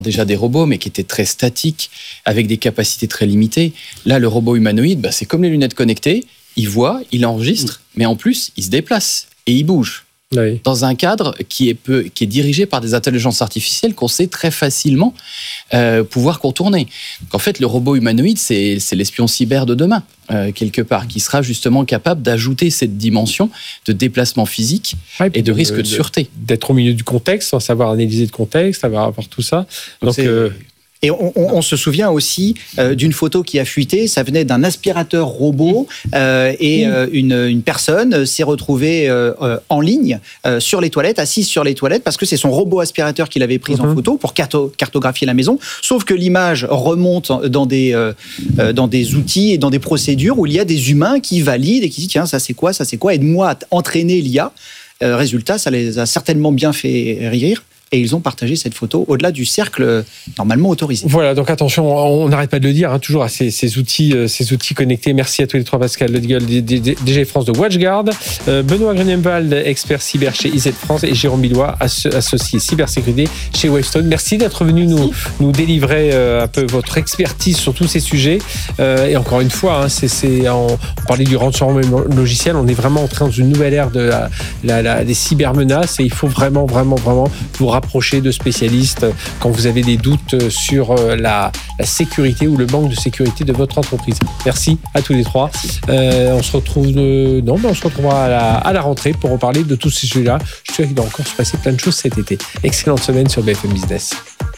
déjà des robots, mais qui étaient très statiques, avec des capacités très limitées. Là, le robot humanoïde, c'est comme les lunettes connectées. Il voit, il enregistre, mais en plus, il se déplace et il bouge. Oui. Dans un cadre qui est dirigé par des intelligences artificielles qu'on sait très facilement pouvoir contourner. Donc en fait, le robot humanoïde, c'est l'espion cyber de demain, quelque part, qui sera justement capable d'ajouter cette dimension de déplacement physique et de risque de sûreté. D'être au milieu du contexte, savoir analyser le contexte, savoir tout ça. Donc, Et on se souvient aussi d'une photo qui a fuité. Ça venait d'un aspirateur robot et une personne s'est retrouvée en ligne sur les toilettes, assise sur les toilettes, parce que c'est son robot aspirateur qui l'avait prise en photo pour cartographier la maison. Sauf que l'image remonte dans des outils et dans des procédures où il y a des humains qui valident et qui disent tiens, ça c'est quoi, aide-moi à entraîner l'IA. Résultat, ça les a certainement bien fait rire. Et ils ont partagé cette photo au-delà du cercle normalement autorisé. Voilà, donc attention, on n'arrête pas de le dire, toujours à ces outils connectés. Merci à tous les trois, Pascal Ledigueule, DG France de WatchGuard, Benoît Greniemwald, expert cyber chez IZ France, et Jérôme Billois, associé cybersécurité chez Wavestone. Merci d'être venu nous délivrer un peu votre expertise sur tous ces sujets. Et encore une fois, on parlait du ransomware logiciel, on est vraiment entré dans une nouvelle ère des cybermenaces, et il faut vraiment vous rapprocher de spécialistes quand vous avez des doutes sur la sécurité ou le manque de sécurité de votre entreprise. Merci à tous les trois. On se retrouvera à la rentrée pour reparler de tous ces sujets-là. Je suis sûr qu'il va encore se passer plein de choses cet été. Excellente semaine sur BFM Business.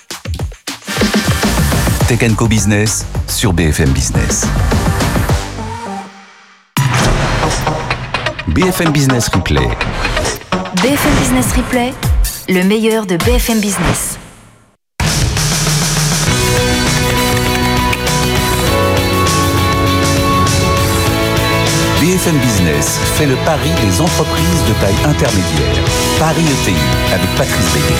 Tech & Co Business sur BFM Business. BFM Business Replay. BFM Business Replay, le meilleur de BFM Business. BFM Business fait le pari des entreprises de taille intermédiaire. Paris ETI avec Patrice Béguet.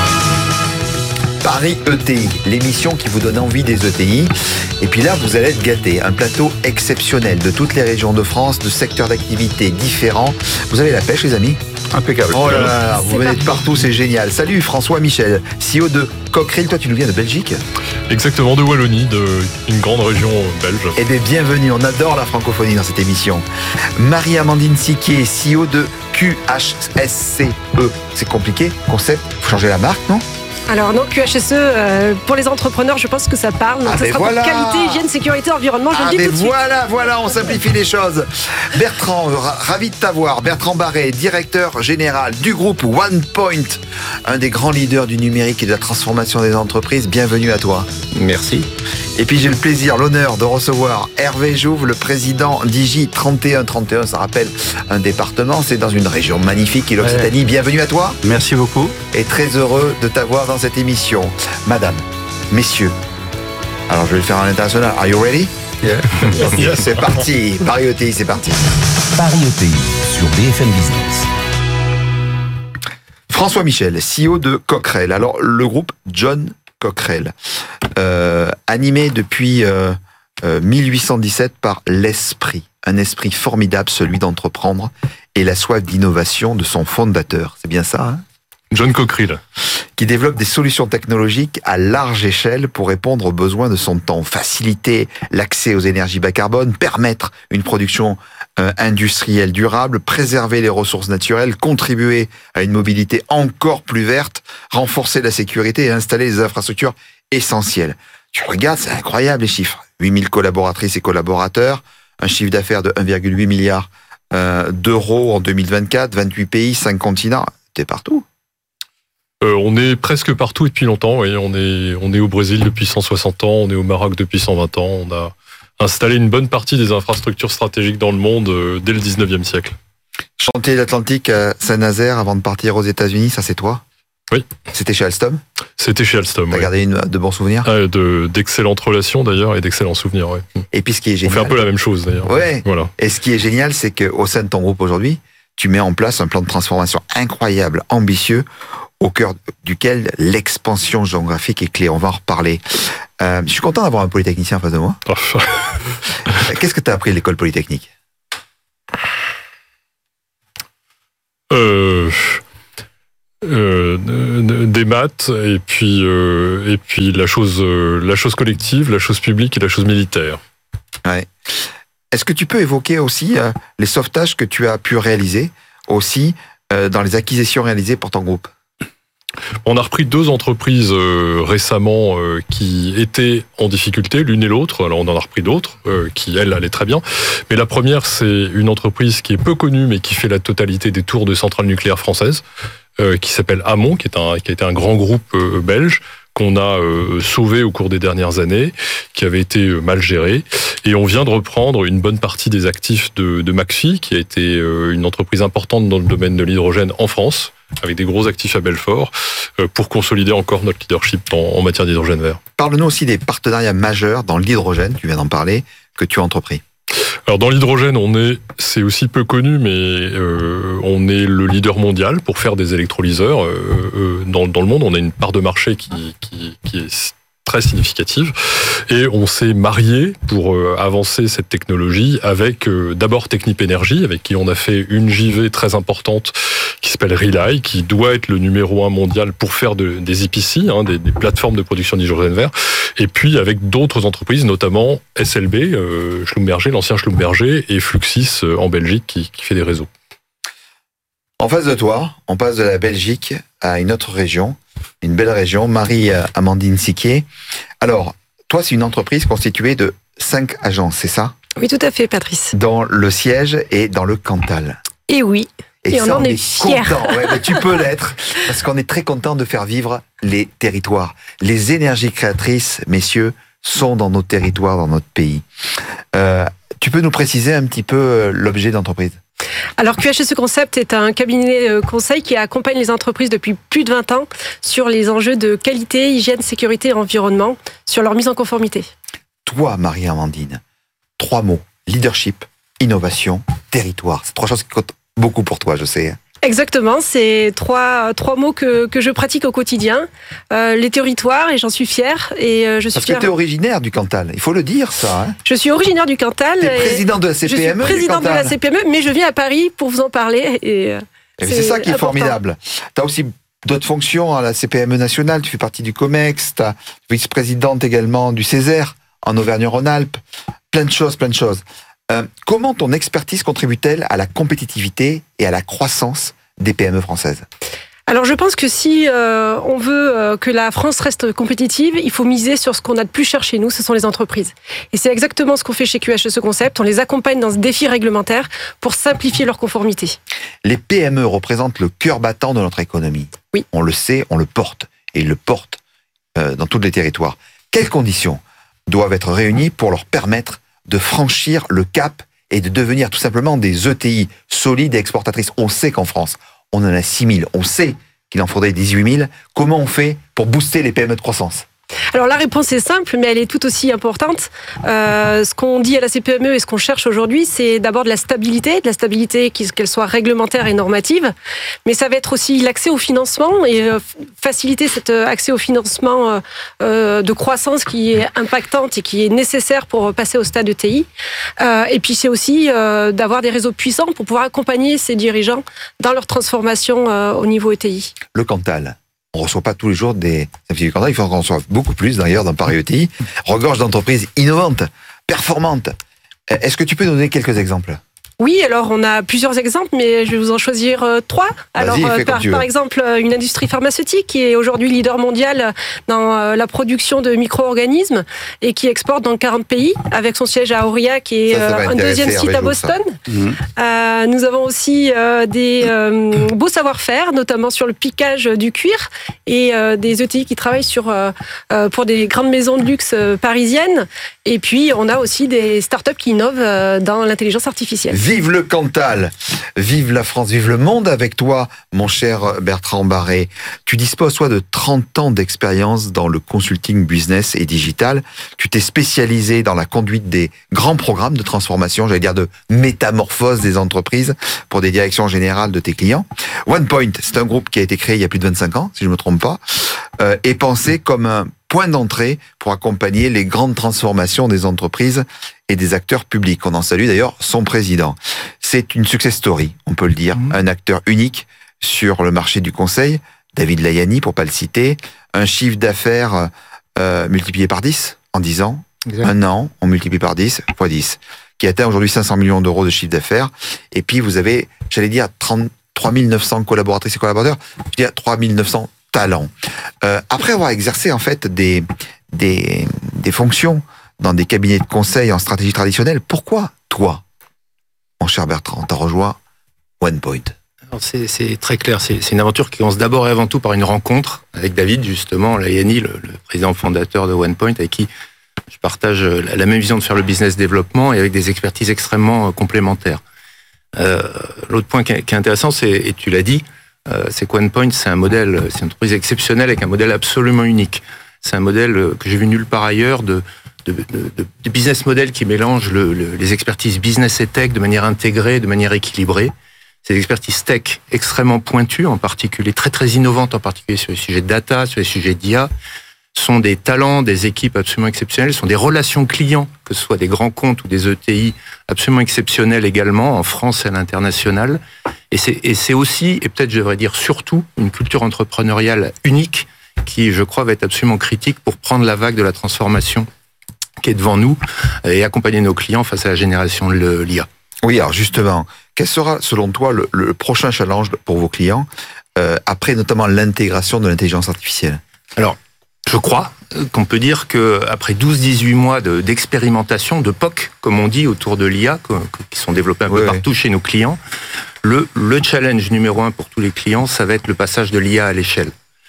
Paris ETI, l'émission qui vous donne envie des ETI. Et puis là, vous allez être gâtés. Un plateau exceptionnel de toutes les régions de France, de secteurs d'activité différents. Vous avez la pêche, les amis ? Impeccable. Oh là là, vous venez de partout, c'est génial. Salut François Michel, CEO de Cockerill. Toi, tu nous viens de Belgique ? Exactement, de Wallonie, une grande région belge. Eh bien, bienvenue, on adore la francophonie dans cette émission. Marie-Amandine Siquier, CEO de QHSCE. C'est compliqué, concept, faut changer la marque, non ? Alors non, QHSE, pour les entrepreneurs, je pense que ça parle. Ça sera voilà. pour qualité, hygiène, sécurité, environnement, je le dis tout de suite. Voilà, on simplifie les choses. Bertrand, ravi de t'avoir. Bertrand Barret, directeur général du groupe OnePoint, un des grands leaders du numérique et de la transformation des entreprises. Bienvenue à toi. Merci. Et puis j'ai le plaisir, l'honneur de recevoir Hervé Jouve, le président d'IGI 31. 31, ça rappelle un département, c'est dans une région magnifique qui est l'Occitanie. Ouais. Bienvenue à toi. Merci beaucoup. Et très heureux de t'avoir dans cette émission. Madame, messieurs, alors je vais le faire en international. Are you ready? Yeah. Yes. C'est parti. Paris ETI, c'est parti. Paris ETI sur BFM Business. François Michel, CEO de Cockerill. Alors, le groupe John Cockerill, animé depuis 1817 par l'esprit. Un esprit formidable, celui d'entreprendre, et la soif d'innovation de son fondateur. C'est bien ça, hein? John Cockerill. Qui développe des solutions technologiques à large échelle pour répondre aux besoins de son temps, faciliter l'accès aux énergies bas carbone, permettre une production industrielle durable, préserver les ressources naturelles, contribuer à une mobilité encore plus verte, renforcer la sécurité et installer des infrastructures essentielles. Tu regardes, c'est incroyable les chiffres. 8000 collaboratrices et collaborateurs, un chiffre d'affaires de 1,8 milliard d'euros en 2024, 28 pays, 5 continents. T'es partout. On est presque partout depuis longtemps. Oui. On est au Brésil depuis 160 ans, on est au Maroc depuis 120 ans. On a installé une bonne partie des infrastructures stratégiques dans le monde dès le 19e siècle. Chantier l'Atlantique à Saint-Nazaire avant de partir aux États-Unis, ça c'est toi? Oui. C'était chez Alstom? C'était chez Alstom. T'as gardé de bons souvenirs? D'excellentes relations d'ailleurs et d'excellents souvenirs. Oui. Et puis ce qui est génial. On fait un peu la même chose d'ailleurs. Ouais. Voilà. Et ce qui est génial, c'est qu'au sein de ton groupe aujourd'hui, tu mets en place un plan de transformation incroyable, ambitieux, au cœur duquel l'expansion géographique est clé. On va en reparler. Je suis content d'avoir un polytechnicien en face de moi. Qu'est-ce que tu as appris à l'école polytechnique? des maths et puis la chose collective, la chose publique et la chose militaire. Ouais. Est-ce que tu peux évoquer aussi les sauvetages que tu as pu réaliser aussi dans les acquisitions réalisées pour ton groupe? On a repris 2 entreprises récemment qui étaient en difficulté, l'une et l'autre. Alors on en a repris d'autres qui, elles, allaient très bien. Mais la première, c'est une entreprise qui est peu connue, mais qui fait la totalité des tours de centrales nucléaires françaises, qui s'appelle Amont, qui a été un grand groupe belge, qu'on a sauvé au cours des dernières années, qui avait été mal géré. Et on vient de reprendre une bonne partie des actifs de McPhy, qui a été une entreprise importante dans le domaine de l'hydrogène en France, avec des gros actifs à Belfort, pour consolider encore notre leadership en matière d'hydrogène vert. Parle-nous aussi des partenariats majeurs dans l'hydrogène, tu viens d'en parler, que tu as entrepris. Alors dans l'hydrogène, c'est aussi peu connu, mais on est le leader mondial pour faire des électrolyseurs dans le monde. On a une part de marché qui est très significative. Et on s'est marié pour avancer cette technologie avec d'abord Technip Energies, avec qui on a fait une JV très importante qui s'appelle Rely, qui doit être le numéro 1 mondial pour faire des EPC, des plateformes de production d'hydrogène vert. Et puis avec d'autres entreprises, notamment SLB, Schlumberger, l'ancien Schlumberger, et Fluxys en Belgique qui fait des réseaux. En face de toi, on passe de la Belgique à une autre région, une belle région, Marie-Amandine Siquier. Alors, toi, c'est une entreprise constituée de 5 agences, c'est ça? Oui, tout à fait, Patrice. Dont le siège est dans le Cantal. Et oui. Et on en est fiers. Ouais, mais tu peux l'être, parce qu'on est très content de faire vivre les territoires. Les énergies créatrices, messieurs, sont dans nos territoires, dans notre pays. Tu peux nous préciser un petit peu l'objet d'entreprise? Alors QHSE Concept est un cabinet conseil qui accompagne les entreprises depuis plus de 20 ans sur les enjeux de qualité, hygiène, sécurité et environnement, sur leur mise en conformité. Toi, Marie-Amandine, 3 mots: leadership, innovation, territoire. C'est 3 choses qui comptent beaucoup pour toi, je sais. Exactement, c'est trois mots que je pratique au quotidien. Les territoires, et j'en suis fière. Parce que tu es originaire du Cantal, il faut le dire ça. Hein. Je suis originaire du Cantal. Tu es président de la CPME. Je suis président de la CPME, mais je viens à Paris pour vous en parler. Et c'est ça qui est important. formidable. Tu as aussi d'autres fonctions à la CPME nationale, tu fais partie du COMEX, tu es vice-présidente également du Césaire en Auvergne-Rhône-Alpes. Plein de choses. Comment ton expertise contribue-t-elle à la compétitivité et à la croissance des PME françaises? Alors je pense que si on veut que la France reste compétitive, il faut miser sur ce qu'on a de plus cher chez nous, ce sont les entreprises. Et c'est exactement ce qu'on fait chez QHSE Concept, on les accompagne dans ce défi réglementaire pour simplifier leur conformité. Les PME représentent le cœur battant de notre économie. Oui. On le sait, on le porte, et ils le portent dans tous les territoires. Quelles conditions doivent être réunies pour leur permettre de franchir le cap et de devenir tout simplement des ETI solides et exportatrices? On sait qu'en France, on en a 6 000. On sait qu'il en faudrait 18 000. Comment on fait pour booster les PME de croissance? Alors la réponse est simple, mais elle est tout aussi importante. Ce qu'on dit à la CPME et ce qu'on cherche aujourd'hui, c'est d'abord de la stabilité qu'elle soit réglementaire et normative, mais ça va être aussi l'accès au financement et faciliter cet accès au financement de croissance qui est impactante et qui est nécessaire pour passer au stade ETI. Et puis c'est aussi d'avoir des réseaux puissants pour pouvoir accompagner ces dirigeants dans leur transformation au niveau ETI. Le Cantal. On ne reçoit pas tous les jours des certificats du Cantal. Il faut qu'on en reçoive beaucoup plus, d'ailleurs, dans Paris ETI. Regorge d'entreprises innovantes, performantes. Est-ce que tu peux nous donner quelques exemples? Oui, alors on a plusieurs exemples, mais je vais vous en choisir 3. Alors, par exemple, une industrie pharmaceutique qui est aujourd'hui leader mondial dans la production de micro-organismes et qui exporte dans 40 pays, avec son siège à Aurillac qui est un deuxième site à Boston. Nous avons aussi des beaux savoir-faire, notamment sur le piquage du cuir, et des ETI qui travaillent pour des grandes maisons de luxe parisiennes. Et puis, on a aussi des startups qui innovent dans l'intelligence artificielle. Vive le Cantal, vive la France, vive le monde avec toi, mon cher Bertrand Barré. Tu disposes, toi, de 30 ans d'expérience dans le consulting business et digital. Tu t'es spécialisé dans la conduite des grands programmes de transformation, j'allais dire de métamorphose des entreprises pour des directions générales de tes clients. OnePoint, c'est un groupe qui a été créé il y a plus de 25 ans, si je ne me trompe pas, et pensé comme un point d'entrée pour accompagner les grandes transformations des entreprises et des acteurs publics. On en salue d'ailleurs son président. C'est une success story, on peut le dire, un acteur unique sur le marché du conseil. David Layani, pour pas le citer, un chiffre d'affaires multiplié par 10 en 10 ans. Exact. Un an, on multiplie par 10, fois 10, qui atteint aujourd'hui 500 millions d'euros de chiffre d'affaires. Et puis, vous avez, j'allais dire, 33 900 collaboratrices et collaborateurs, je veux dire 3 900 talents. Après avoir exercé, en fait, des fonctions dans des cabinets de conseil en stratégie traditionnelle, pourquoi, toi, mon cher Bertrand, t'as rejoint OnePoint? C'est très clair. C'est une aventure qui commence d'abord et avant tout par une rencontre avec David, justement, Layani, le président fondateur de OnePoint, avec qui je partage la même vision de faire le business développement et avec des expertises extrêmement complémentaires. L'autre point qui est intéressant, et tu l'as dit, c'est qu'OnePoint, c'est une entreprise exceptionnelle avec un modèle absolument unique. C'est un modèle que j'ai vu nulle part ailleurs de business model qui mélange les expertises business et tech de manière intégrée, de manière équilibrée. C'est des expertises tech extrêmement pointues, en particulier très très innovantes, en particulier sur les sujets de data, sur les sujets d'IA. Sont des talents, des équipes absolument exceptionnelles, sont des relations clients, que ce soit des grands comptes ou des ETI, absolument exceptionnelles également, en France et à l'international. Et c'est aussi, et peut-être je devrais dire surtout, une culture entrepreneuriale unique qui, je crois, va être absolument critique pour prendre la vague de la transformation qui est devant nous et accompagner nos clients face à la génération de l'IA. Oui, alors justement, quel sera, selon toi, le prochain challenge pour vos clients, après notamment l'intégration de l'intelligence artificielle? Alors, je crois qu'on peut dire qu'après 12-18 mois d'expérimentation, de POC, comme on dit, autour de l'IA, qui sont développés un peu partout chez nos clients, le challenge numéro 1 pour tous les clients, ça va être le passage de l'IA à l'échelle.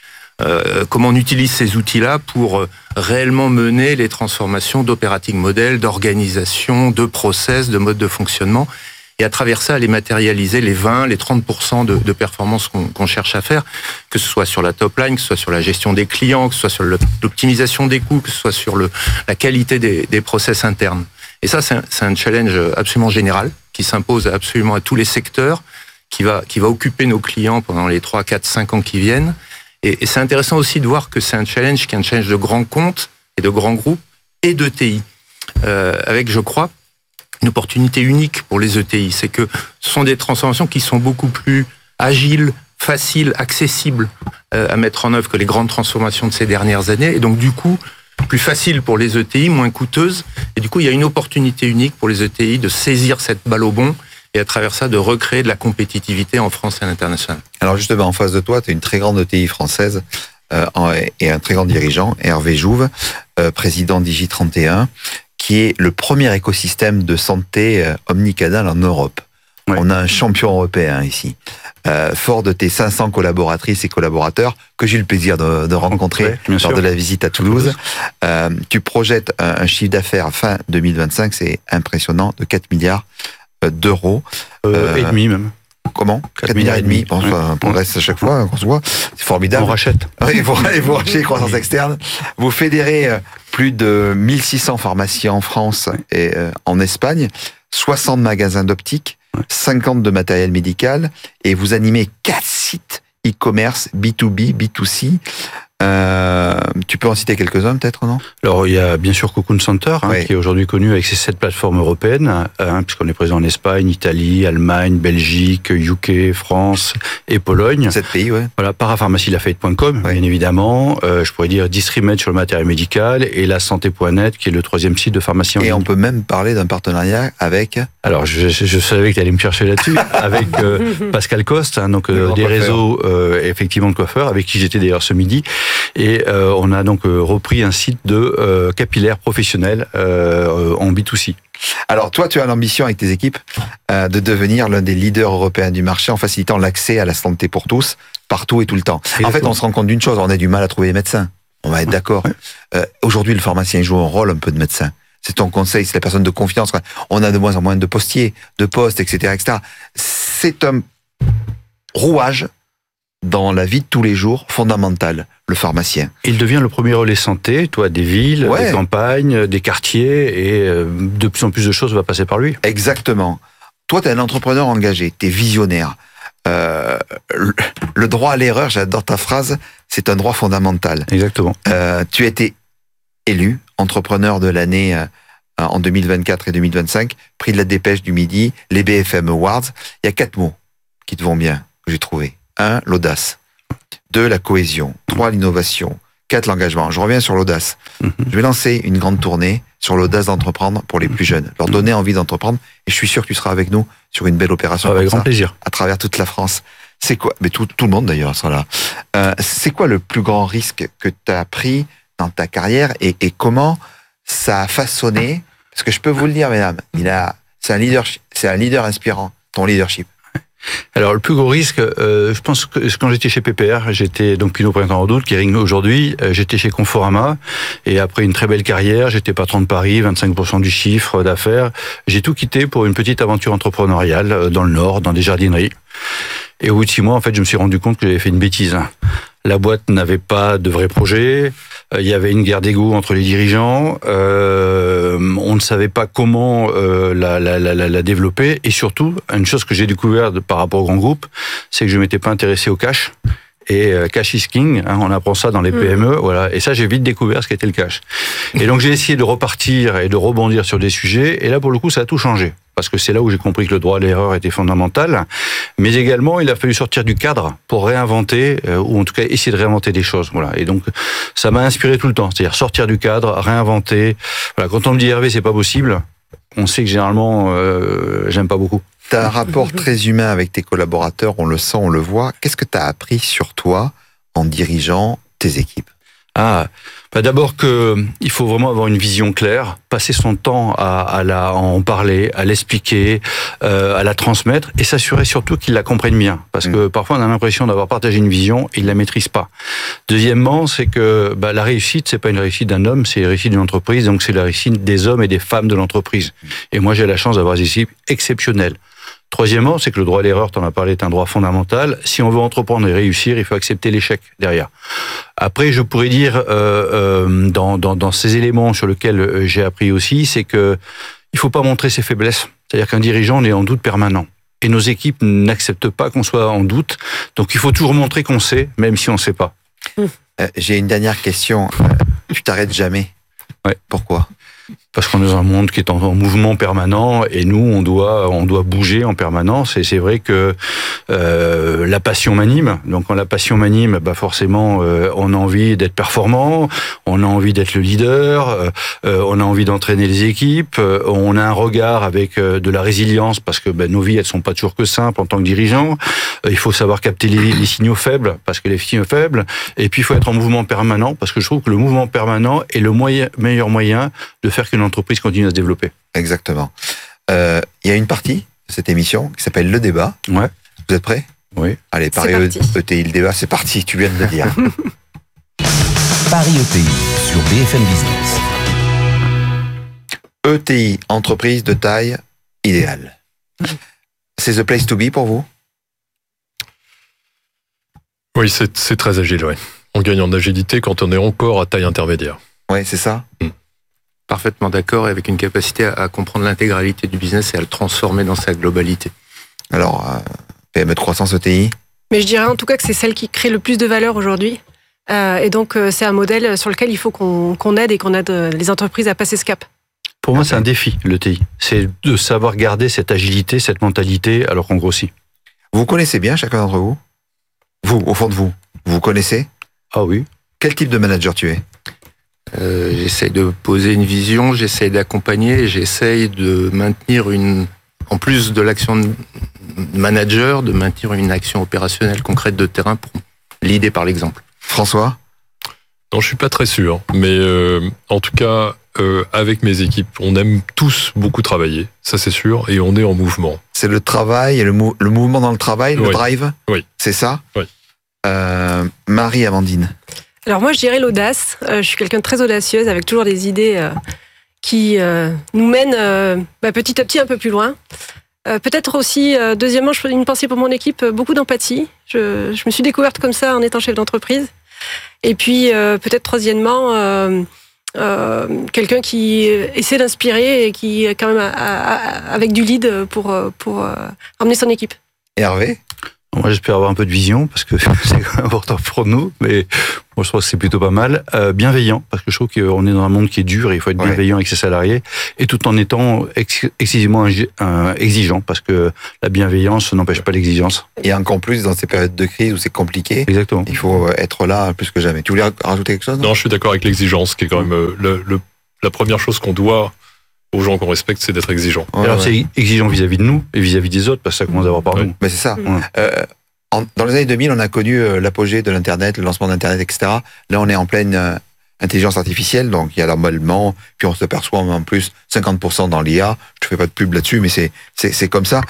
Comment on utilise ces outils-là pour réellement mener les transformations d'operating model, d'organisation, de process, de mode de fonctionnement, et à travers ça, les matérialiser, les 20, les 30% de performance qu'on cherche à faire, que ce soit sur la top line, que ce soit sur la gestion des clients, que ce soit sur l'optimisation des coûts, que ce soit sur la qualité des process internes. Et ça, c'est un challenge absolument général, qui s'impose absolument à tous les secteurs, qui va occuper nos clients pendant les 3, 4, 5 ans qui viennent. Et c'est intéressant aussi de voir que c'est un challenge qui est un challenge de grands comptes et de grands groupes et d'ETI. Avec, je crois, une opportunité unique pour les ETI. C'est que ce sont des transformations qui sont beaucoup plus agiles, faciles, accessibles à mettre en œuvre que les grandes transformations de ces dernières années. Et donc, du coup, plus facile pour les ETI, moins coûteuses. Et du coup, il y a une opportunité unique pour les ETI de saisir cette balle au bond et à travers ça, de recréer de la compétitivité en France et à l'international. Alors justement, en face de toi, tu es une très grande ETI française et un très grand dirigeant, Hervé Jouve, président Digi31, qui est le premier écosystème de santé omnicanal en Europe. Ouais. On a un champion européen ici. Fort de tes 500 collaboratrices et collaborateurs que j'ai eu le plaisir de rencontrer lors de la visite à Toulouse. Tu projettes un chiffre d'affaires fin 2025, c'est impressionnant, de 4 milliards d'euros. Et demi même. Comment 4 milliards et demi. Bon, on progresse à chaque fois, on se voit. C'est formidable. On rachète. Oui, vous rachetez croissance externe. Vous fédérez plus de 1600 pharmacies en France et en Espagne, 60 magasins d'optique, 50 de matériel médical, et vous animez 4 sites e-commerce, B2B, B2C. Tu peux en citer quelques-uns peut-être, non? Alors il y a bien sûr Cocoon Center, qui est aujourd'hui connu avec ses 7 plateformes européennes, puisqu'on est présent en Espagne, Italie, Allemagne, Belgique, UK, France et Pologne. 7 pays, ouais. Voilà, parapharmacielafayette.com, bien évidemment. Je pourrais dire Distrimed sur le matériel médical et la santé.net, qui est le 3e site de pharmacie en ligne. Et on peut même parler d'un partenariat avec... Alors je savais que tu allais me chercher là-dessus, avec Pascal Coste, donc des réseaux effectivement de coiffeurs, avec qui j'étais d'ailleurs ce midi. Et on a donc repris un site de capillaire professionnel en B2C. Alors toi, tu as l'ambition avec tes équipes de devenir l'un des leaders européens du marché en facilitant l'accès à la santé pour tous, partout et tout le temps. Exactement. En fait, on se rend compte d'une chose, on a du mal à trouver des médecins. On va être d'accord. Aujourd'hui, le pharmacien joue un rôle un peu de médecin. C'est ton conseil, c'est la personne de confiance. On a de moins en moins de postiers, de postes, etc., etc. C'est un rouage dans la vie de tous les jours, fondamental, le pharmacien. Il devient le premier relais santé, toi, des villes, des campagnes, des quartiers, et de plus en plus de choses vont passer par lui. Exactement. Toi, tu es un entrepreneur engagé, tu es visionnaire. Le droit à l'erreur, j'adore ta phrase, c'est un droit fondamental. Exactement. Tu as été élu entrepreneur de l'année en 2024 et 2025, prix de la Dépêche du Midi, les BFM Awards. Il y a 4 mots qui te vont bien, que j'ai trouvé. 1, l'audace. 2, la cohésion. 3, l'innovation. 4, l'engagement. Je reviens sur l'audace. Je vais lancer une grande tournée sur l'audace d'entreprendre pour les plus jeunes. Leur donner envie d'entreprendre. Et je suis sûr que tu seras avec nous sur une belle opération. Avec grand plaisir. À travers toute la France. C'est quoi? Mais tout le monde d'ailleurs sera là. C'est quoi le plus grand risque que tu as pris dans ta carrière et comment ça a façonné? Parce que je peux vous le dire, mesdames, c'est un leader inspirant, ton leadership. Alors, le plus gros risque, je pense que quand j'étais chez PPR, j'étais donc Pinot Printemps en doute, Kering aujourd'hui, j'étais chez Conforama, et après une très belle carrière, j'étais patron de Paris, 25% du chiffre d'affaires. J'ai tout quitté pour une petite aventure entrepreneuriale dans le Nord, dans des jardineries. Et au bout de 6 mois, en fait, je me suis rendu compte que j'avais fait une bêtise. La boîte n'avait pas de vrai projet. Il y avait une guerre d'ego entre les dirigeants. On ne savait pas comment la développer. Et surtout, une chose que j'ai découvert par rapport au grand groupe, c'est que je m'étais pas intéressé au cash. Et cash is king, on apprend ça dans les PME, voilà. Et ça, j'ai vite découvert ce qu'était le cash. Et donc, j'ai essayé de repartir et de rebondir sur des sujets. Et là, pour le coup, ça a tout changé. Parce que c'est là où j'ai compris que le droit à l'erreur était fondamental. Mais également, il a fallu sortir du cadre pour réinventer, ou en tout cas essayer de réinventer des choses. Voilà. Et donc, ça m'a inspiré tout le temps. C'est-à-dire sortir du cadre, réinventer. Voilà. Quand on me dit Hervé, c'est pas possible, on sait que généralement, j'aime pas beaucoup. Tu as un rapport très humain avec tes collaborateurs, on le sent, on le voit. Qu'est-ce que tu as appris sur toi en dirigeant tes équipes? D'abord il faut vraiment avoir une vision claire, passer son temps à en parler, à l'expliquer, à la transmettre et s'assurer surtout qu'ils la comprennent bien. Parce que parfois on a l'impression d'avoir partagé une vision et ils la maîtrisent pas. Deuxièmement, c'est que la réussite, c'est pas une réussite d'un homme, c'est la réussite d'une entreprise, donc c'est la réussite des hommes et des femmes de l'entreprise. Et moi j'ai la chance d'avoir des équipes exceptionnelles. Troisièmement, c'est que le droit à l'erreur, tu en as parlé, est un droit fondamental. Si on veut entreprendre et réussir, il faut accepter l'échec derrière. Après, je pourrais dire, dans ces éléments sur lesquels j'ai appris aussi, c'est que il faut pas montrer ses faiblesses. C'est-à-dire qu'un dirigeant, on est en doute permanent. Et nos équipes n'acceptent pas qu'on soit en doute. Donc, il faut toujours montrer qu'on sait, même si on sait pas. J'ai une dernière question. Tu t'arrêtes jamais. Ouais. Pourquoi? Parce qu'on est dans un monde qui est en mouvement permanent et nous, on doit bouger en permanence. Et c'est vrai que la passion m'anime. Donc, quand la passion m'anime, forcément, on a envie d'être performant, on a envie d'être le leader, on a envie d'entraîner les équipes, on a un regard avec de la résilience parce que nos vies, elles sont pas toujours que simples en tant que dirigeant. Il faut savoir capter les signaux faibles parce que les signaux faibles. Et puis, il faut être en mouvement permanent parce que je trouve que le mouvement permanent est le meilleur moyen de faire qu'une entreprise continue à se développer. Exactement. Il y a une partie de cette émission qui s'appelle Le Débat. Ouais. Vous êtes prêts? Oui. Allez, Paris ETI, le débat, c'est parti. Tu viens de le dire. Paris ETI sur BFM Business. ETI, entreprise de taille idéale. C'est the place to be pour vous? Oui, c'est très agile, ouais. On gagne en agilité quand on est encore à taille intermédiaire. Oui, c'est ça. Parfaitement d'accord, et avec une capacité à comprendre l'intégralité du business et à le transformer dans sa globalité. Alors, PME de croissance ETI? Mais je dirais en tout cas que c'est celle qui crée le plus de valeur aujourd'hui. Et donc, c'est un modèle sur lequel il faut qu'on aide et qu'on aide les entreprises à passer ce cap. Pour moi, c'est un défi, l'ETI. C'est de savoir garder cette agilité, cette mentalité, alors qu'on grossit. Vous connaissez bien chacun d'entre vous? Vous, au fond de vous, vous connaissez? Ah oui. Quel type de manager tu es? J'essaye de poser une vision, j'essaye d'accompagner, j'essaye de maintenir en plus de l'action de manager, de maintenir une action opérationnelle concrète de terrain pour l'idée par l'exemple. François? Non, je suis pas très sûr, mais en tout cas, avec mes équipes, on aime tous beaucoup travailler, ça c'est sûr, et on est en mouvement. C'est le travail et le mouvement dans le travail, le drive? Oui. C'est ça? Oui. Marie-Amandine? Alors moi, je dirais l'audace. Je suis quelqu'un de très audacieuse, avec toujours des idées qui nous mènent petit à petit un peu plus loin. Peut-être aussi, deuxièmement, une pensée pour mon équipe, beaucoup d'empathie. Je me suis découverte comme ça en étant chef d'entreprise. Et puis, peut-être troisièmement, quelqu'un qui essaie d'inspirer et qui est quand même avec du lead pour emmener son équipe. Hervé? Moi, j'espère avoir un peu de vision, parce que c'est important pour nous, mais moi, je trouve que c'est plutôt pas mal. Bienveillant, parce que je trouve qu'on est dans un monde qui est dur, et il faut être bienveillant avec ses salariés, et tout en étant excessivement exigeant, parce que la bienveillance n'empêche pas l'exigence. Et encore plus dans ces périodes de crise où c'est compliqué. Exactement. Il faut être là plus que jamais. Tu voulais rajouter quelque chose? Non, je suis d'accord avec l'exigence, qui est quand même la première chose qu'on doit aux gens qu'on respecte, c'est d'être exigeant. Alors c'est exigeant vis-à-vis de nous et vis-à-vis des autres, parce que ça commence à avoir par nous. Mais c'est ça. Dans les années 2000, on a connu l'apogée de l'Internet, le lancement d'Internet, etc. Là, on est en pleine intelligence artificielle, donc il y a l'emballement, puis on se perçoit en plus 50% dans l'IA. Je ne fais pas de pub là-dessus, mais c'est comme ça.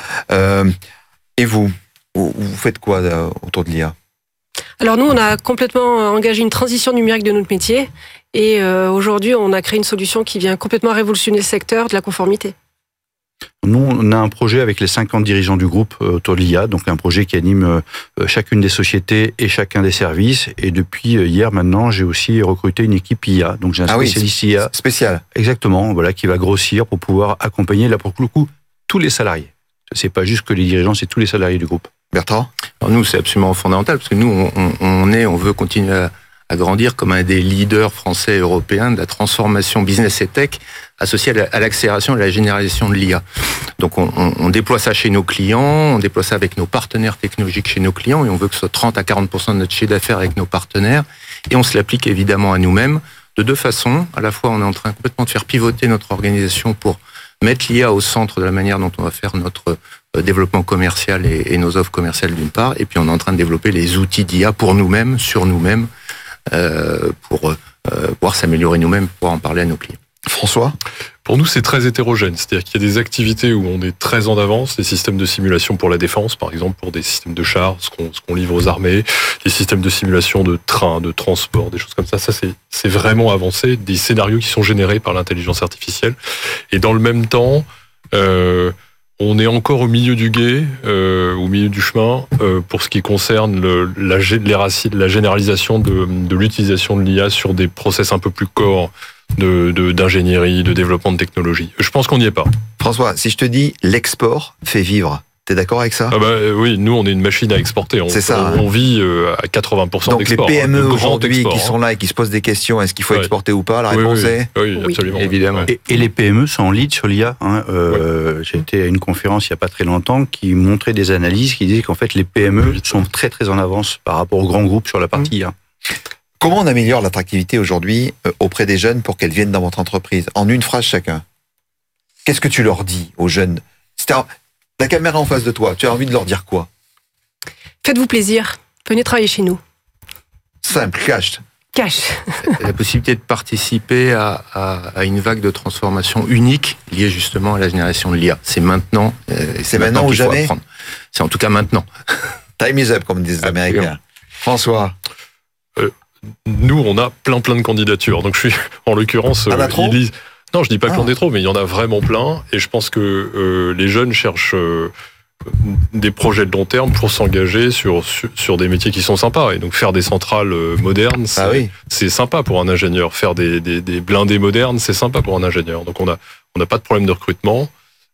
Et vous faites quoi autour de l'IA? Alors nous, on a complètement engagé une transition numérique de notre métier. Et aujourd'hui, on a créé une solution qui vient complètement révolutionner le secteur de la conformité. Nous, on a un projet avec les 50 dirigeants du groupe autour de l'IA, donc un projet qui anime chacune des sociétés et chacun des services. Et depuis hier maintenant, j'ai aussi recruté une équipe IA. Donc j'ai un spécialiste IA spécial. Exactement, voilà, qui va grossir pour pouvoir accompagner là pour le coup tous les salariés. C'est pas juste que les dirigeants, c'est tous les salariés du groupe. Bertrand? Alors nous, c'est absolument fondamental parce que nous, on veut continuer à grandir comme un des leaders français et européens de la transformation business et tech associée à l'accélération et à la généralisation de l'IA. Donc on déploie ça chez nos clients, on déploie ça avec nos partenaires technologiques chez nos clients et on veut que ce soit 30 à 40% de notre chiffre d'affaires avec nos partenaires et on se l'applique évidemment à nous-mêmes de deux façons. À la fois, on est en train complètement de faire pivoter notre organisation pour mettre l'IA au centre de la manière dont on va faire notre développement commercial et nos offres commerciales d'une part, et puis on est en train de développer les outils d'IA pour nous-mêmes, sur nous-mêmes, pour pouvoir s'améliorer nous-mêmes, pouvoir en parler à nos clients. François? Pour nous, c'est très hétérogène. C'est-à-dire qu'il y a des activités où on est très en avance, des systèmes de simulation pour la défense, par exemple, pour des systèmes de chars, ce qu'on livre aux armées, des systèmes de simulation de trains, de transport, des choses comme ça. Ça, c'est vraiment avancé, des scénarios qui sont générés par l'intelligence artificielle. Et dans le même temps, on est encore au milieu du gué, au milieu du chemin, pour ce qui concerne la généralisation de l'utilisation de l'IA sur des process un peu plus core d'ingénierie, de développement de technologie. Je pense qu'on n'y est pas. François, si je te dis l'export fait vivre, t'es d'accord avec ça? Oui, nous on est une machine à exporter. C'est ça. On vit à 80% donc d'export. Donc les PME aujourd'hui qui sont là et qui se posent des questions, est-ce qu'il faut exporter ou pas? La réponse est oui, absolument. Évidemment. Et les PME sont en lead sur l'IA. J'ai été à une conférence il n'y a pas très longtemps qui montrait des analyses qui disaient qu'en fait les PME sont très très en avance par rapport aux grands groupes sur la partie IA. Comment on améliore l'attractivité aujourd'hui auprès des jeunes pour qu'elles viennent dans votre entreprise? En une phrase chacun. Qu'est-ce que tu leur dis aux jeunes? La caméra en face de toi, tu as envie de leur dire quoi? Faites-vous plaisir. Venez travailler chez nous. Simple, cash. La possibilité de participer à une vague de transformation unique liée justement à la génération de l'IA. C'est maintenant. C'est maintenant ou jamais? C'est en tout cas maintenant. Time is up, comme disent les Américains. François? Nous, on a plein de candidatures. Donc, je suis, en l'occurrence, non, je dis pas qu'il y en ait trop, mais il y en a vraiment plein. Et je pense que les jeunes cherchent des projets de long terme pour s'engager sur des métiers qui sont sympas. Et donc, faire des centrales modernes, c'est sympa pour un ingénieur. Faire des blindés modernes, c'est sympa pour un ingénieur. Donc, on n'a pas de problème de recrutement.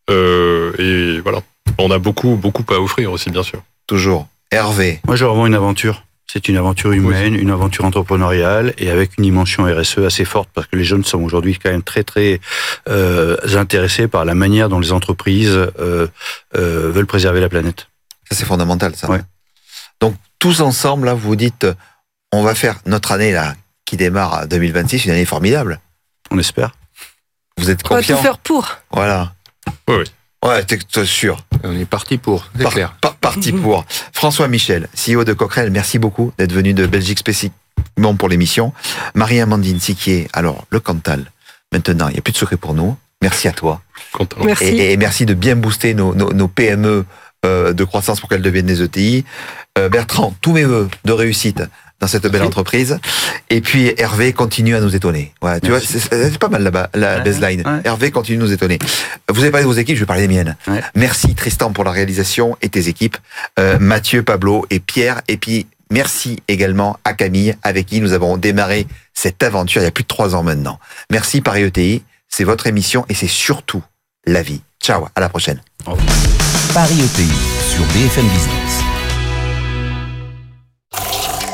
Et voilà. On a beaucoup à offrir aussi, bien sûr. Toujours. Hervé? Moi, j'ai vraiment une aventure. C'est une aventure humaine, une aventure entrepreneuriale et avec une dimension RSE assez forte parce que les jeunes sont aujourd'hui quand même très intéressés par la manière dont les entreprises veulent préserver la planète. Ça, c'est fondamental, ça. Ouais. Donc, tous ensemble, là, vous dites, on va faire notre année, là, qui démarre à 2026, une année formidable. On espère. Vous êtes confiants? On va tout faire pour. Voilà. Oui. Ouais, t'es sûr. On est parti pour, c'est clair. Parti pour. François Michel, CEO de Coquerel, merci beaucoup d'être venu de Belgique spécifiquement pour l'émission. Marie-Amandine Siquier, alors, le Cantal. Maintenant, il n'y a plus de secret pour nous. Merci à toi. Merci. Et merci de bien booster nos PME de croissance pour qu'elles deviennent des ETI. Bertrand, tous mes vœux de réussite dans cette belle entreprise. Et puis Hervé continue à nous étonner. Ouais, tu vois, c'est pas mal là-bas, la baseline. Ouais. Hervé continue de nous étonner. Vous avez parlé de vos équipes, je vais parler des miennes. Ouais. Merci Tristan pour la réalisation et tes équipes. Mathieu, Pablo et Pierre. Et puis merci également à Camille avec qui nous avons démarré cette aventure il y a plus de 3 ans maintenant. Merci Paris ETI, c'est votre émission et c'est surtout la vie. Ciao, à la prochaine. Paris ETI sur BFM Business.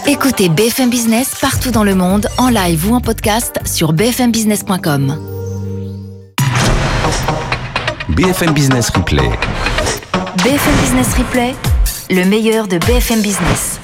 Écoutez BFM Business partout dans le monde, en live ou en podcast sur bfmbusiness.com. BFM Business Replay. BFM Business Replay, le meilleur de BFM Business.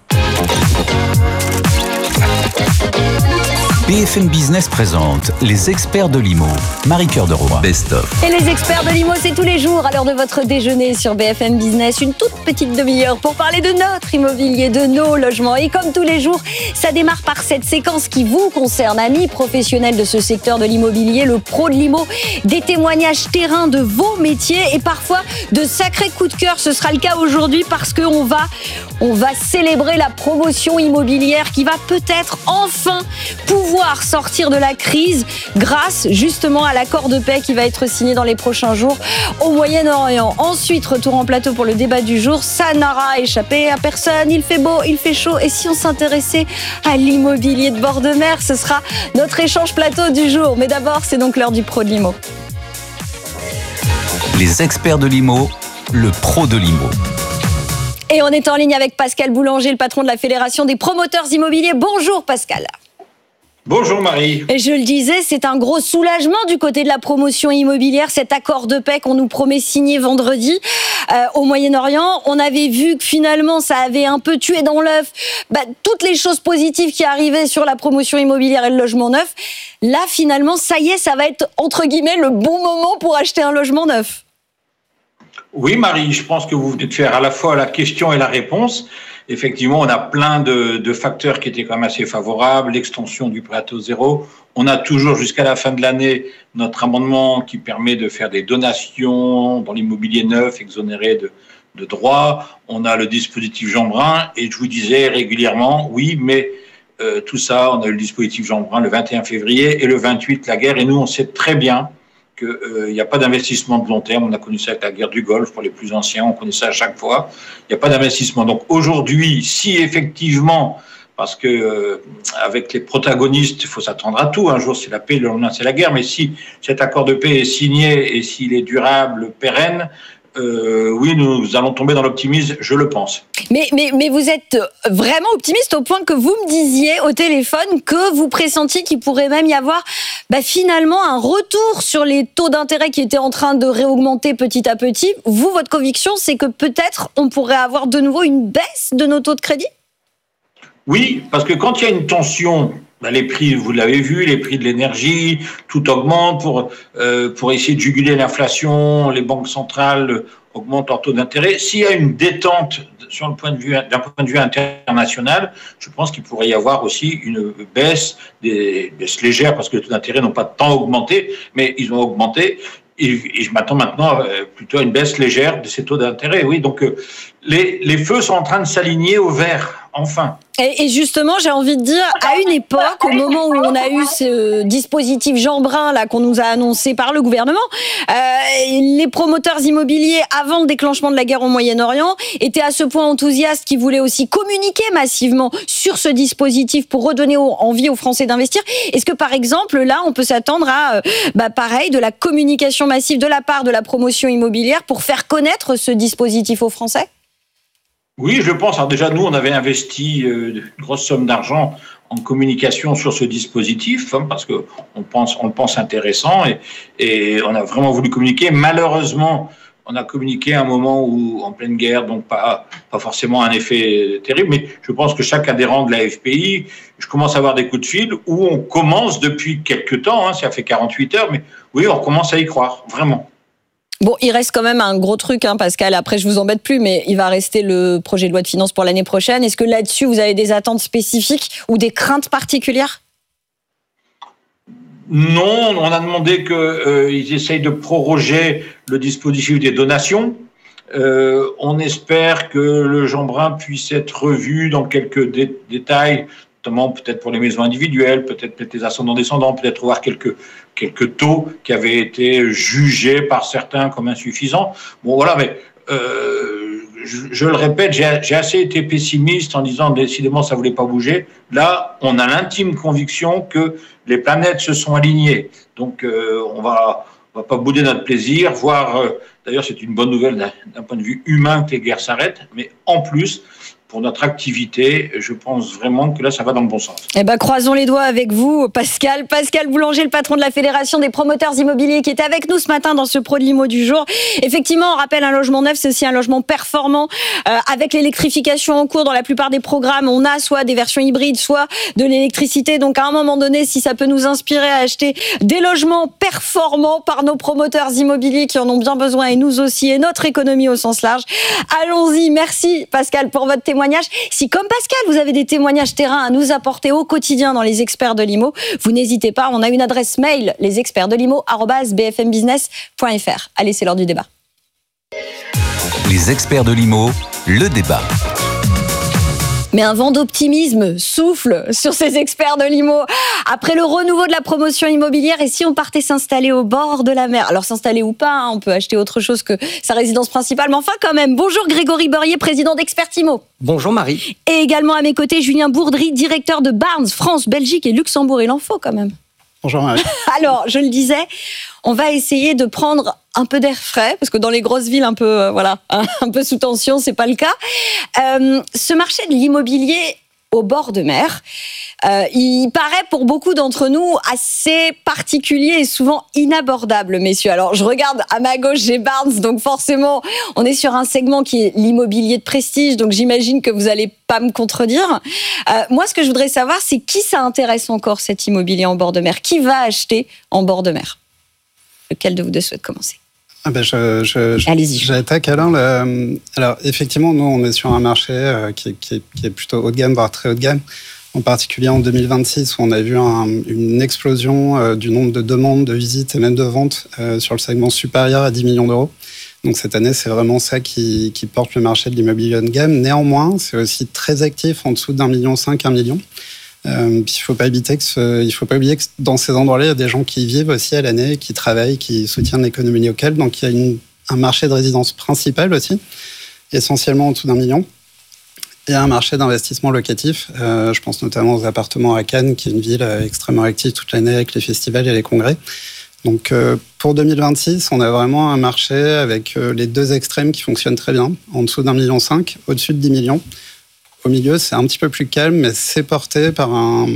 BFM Business présente les experts de l'IMO. Marie-Cœur de Roy. Best of. Et les experts de l'IMO, c'est tous les jours à l'heure de votre déjeuner sur BFM Business. Une toute petite demi-heure pour parler de notre immobilier, de nos logements. Et comme tous les jours, ça démarre par cette séquence qui vous concerne, amis professionnels de ce secteur de l'immobilier, le pro de l'IMO. Des témoignages terrain de vos métiers et parfois de sacrés coups de cœur. Ce sera le cas aujourd'hui parce qu'on va célébrer la promotion immobilière qui va peut-être enfin pouvoir sortir de la crise grâce justement à l'accord de paix qui va être signé dans les prochains jours au Moyen-Orient. Ensuite, retour en plateau pour le débat du jour. Ça n'aura échappé à personne. Il fait beau, il fait chaud. Et si on s'intéressait à l'immobilier de bord de mer, ce sera notre échange plateau du jour. Mais d'abord, c'est donc l'heure du pro de l'IMO. Les experts de l'IMO, le pro de l'IMO. Et on est en ligne avec Pascal Boulanger, le patron de la Fédération des promoteurs immobiliers. Bonjour Pascal. Bonjour Marie. Et je le disais, c'est un gros soulagement du côté de la promotion immobilière, cet accord de paix qu'on nous promet signer vendredi au Moyen-Orient. On avait vu que finalement, ça avait un peu tué dans l'œuf toutes les choses positives qui arrivaient sur la promotion immobilière et le logement neuf. Là, finalement, ça y est, ça va être entre guillemets le bon moment pour acheter un logement neuf. Oui Marie, je pense que vous venez de faire à la fois la question et la réponse. Effectivement, on a plein de facteurs qui étaient quand même assez favorables, l'extension du prêt à taux zéro. On a toujours jusqu'à la fin de l'année notre amendement qui permet de faire des donations dans l'immobilier neuf, exonéré de droits. On a le dispositif Jean Brun et je vous disais régulièrement, oui, mais tout ça, on a eu le dispositif Jean Brun le 21 février et le 28, la guerre. Et nous, on sait très bien qu'il n'y a pas d'investissement de long terme. On a connu ça avec la guerre du Golfe pour les plus anciens, on connaît ça à chaque fois. Il n'y a pas d'investissement. Donc aujourd'hui, si effectivement, parce que avec les protagonistes, il faut s'attendre à tout. Un jour c'est la paix, le lendemain c'est la guerre. Mais si cet accord de paix est signé et s'il est durable, pérenne, oui, nous allons tomber dans l'optimisme, je le pense. Mais vous êtes vraiment optimiste au point que vous me disiez au téléphone que vous pressentiez qu'il pourrait même y avoir finalement un retour sur les taux d'intérêt qui étaient en train de réaugmenter petit à petit. Vous, votre conviction, c'est que peut-être on pourrait avoir de nouveau une baisse de nos taux de crédit ? Oui, parce que quand il y a une tension, les prix, vous l'avez vu, les prix de l'énergie, tout augmente pour essayer de juguler l'inflation. Les banques centrales augmentent leur taux d'intérêt. S'il y a une détente d'un point de vue international, je pense qu'il pourrait y avoir aussi une baisse, des baisses légères, parce que les taux d'intérêt n'ont pas tant augmenté, mais ils ont augmenté. Et je m'attends maintenant plutôt à une baisse légère de ces taux d'intérêt. Oui, donc les feux sont en train de s'aligner au vert, enfin. Et justement, j'ai envie de dire, à une époque, au moment où on a eu ce dispositif Jean Brun là qu'on nous a annoncé par le gouvernement, les promoteurs immobiliers, avant le déclenchement de la guerre au Moyen-Orient, étaient à ce point enthousiastes qu'ils voulaient aussi communiquer massivement sur ce dispositif pour redonner envie aux Français d'investir. Est-ce que, par exemple, là, on peut s'attendre à, pareil, de la communication massive de la part de la promotion immobilière pour faire connaître ce dispositif aux Français ? Oui, je pense. Alors déjà, nous, on avait investi une grosse somme d'argent en communication sur ce dispositif, parce que on le pense intéressant et on a vraiment voulu communiquer. Malheureusement, on a communiqué à un moment où, en pleine guerre, donc pas forcément un effet terrible, mais je pense que chaque adhérent de la FPI, je commence à avoir des coups de fil où on commence depuis quelques temps, ça fait 48 heures, mais oui, on commence à y croire, vraiment. Bon, il reste quand même un gros truc, Pascal. Après, je vous embête plus, mais il va rester le projet de loi de finances pour l'année prochaine. Est-ce que là-dessus, vous avez des attentes spécifiques ou des craintes particulières ? Non, on a demandé qu'ils essayent de proroger le dispositif des donations. On espère que le Jean Brun puisse être revu dans quelques détails, notamment peut-être pour les maisons individuelles, peut-être les ascendants-descendants, peut-être voir quelques taux qui avaient été jugés par certains comme insuffisants. Bon, voilà, mais je le répète, j'ai assez été pessimiste en disant décidément ça voulait pas bouger. Là, on a l'intime conviction que les planètes se sont alignées. Donc, on va pas bouder notre plaisir, voire, d'ailleurs c'est une bonne nouvelle d'un point de vue humain que les guerres s'arrêtent, mais en plus, pour notre activité, je pense vraiment que là, ça va dans le bon sens. Eh ben, croisons les doigts avec vous, Pascal. Pascal Boulanger, le patron de la Fédération des promoteurs immobiliers, qui est avec nous ce matin dans ce Pro de l'Immo du jour. Effectivement, on rappelle, un logement neuf, c'est aussi un logement performant. Avec l'électrification en cours, dans la plupart des programmes, on a soit des versions hybrides, soit de l'électricité. Donc, à un moment donné, si ça peut nous inspirer à acheter des logements performants par nos promoteurs immobiliers qui en ont bien besoin, et nous aussi, et notre économie au sens large, allons-y. Merci, Pascal, pour votre témoignage. Si, comme Pascal, vous avez des témoignages terrain à nous apporter au quotidien dans les experts de l'IMO, vous n'hésitez pas. On a une adresse mail, lesexpertsdelimo@bfmbusness.fr. Allez, c'est l'heure du débat. Les experts de l'IMO, le débat. Mais un vent d'optimisme souffle sur ces experts de l'IMO. Après le renouveau de la promotion immobilière, et si on partait s'installer au bord de la mer? Alors s'installer ou pas, on peut acheter autre chose que sa résidence principale, mais enfin quand même. Bonjour Grégory Beurier, président d'Expert Immo. Bonjour Marie. Et également à mes côtés, Julien Bourdry, directeur de Barnes, France, Belgique et Luxembourg. Il en faut quand même. Bonjour Marie. Alors, je le disais, on va essayer de prendre un peu d'air frais, parce que dans les grosses villes un peu sous tension, c'est pas le cas. Ce marché de l'immobilier au bord de mer, il paraît pour beaucoup d'entre nous assez particulier et souvent inabordable, messieurs. Alors, je regarde à ma gauche, j'ai Barnes, donc forcément, on est sur un segment qui est l'immobilier de prestige, donc j'imagine que vous allez pas me contredire. Moi, ce que je voudrais savoir, c'est qui ça intéresse encore, cet immobilier en bord de mer? Qui va acheter en bord de mer? Lequel de vous deux souhaite commencer? Allez-y. J'attaque alors. Alors, effectivement, nous, on est sur un marché qui est plutôt haut de gamme, voire très haut de gamme. En particulier en 2026, où on a vu une explosion du nombre de demandes, de visites et même de ventes sur le segment supérieur à 10 millions d'euros. Donc cette année, c'est vraiment ça qui porte le marché de l'immobilier haut de gamme. Néanmoins, c'est aussi très actif en dessous d'1,5 million, 1 million. Il ne faut pas oublier que dans ces endroits-là, il y a des gens qui vivent aussi à l'année, qui travaillent, qui soutiennent l'économie locale. Donc il y a un marché de résidence principal aussi, essentiellement en dessous d'1 million. Et un marché d'investissement locatif. Je pense notamment aux appartements à Cannes, qui est une ville extrêmement active toute l'année avec les festivals et les congrès. Donc pour 2026, on a vraiment un marché avec les deux extrêmes qui fonctionnent très bien. En dessous d'1,5 million, au-dessus de 10 millions. Au milieu, c'est un petit peu plus calme, mais c'est porté par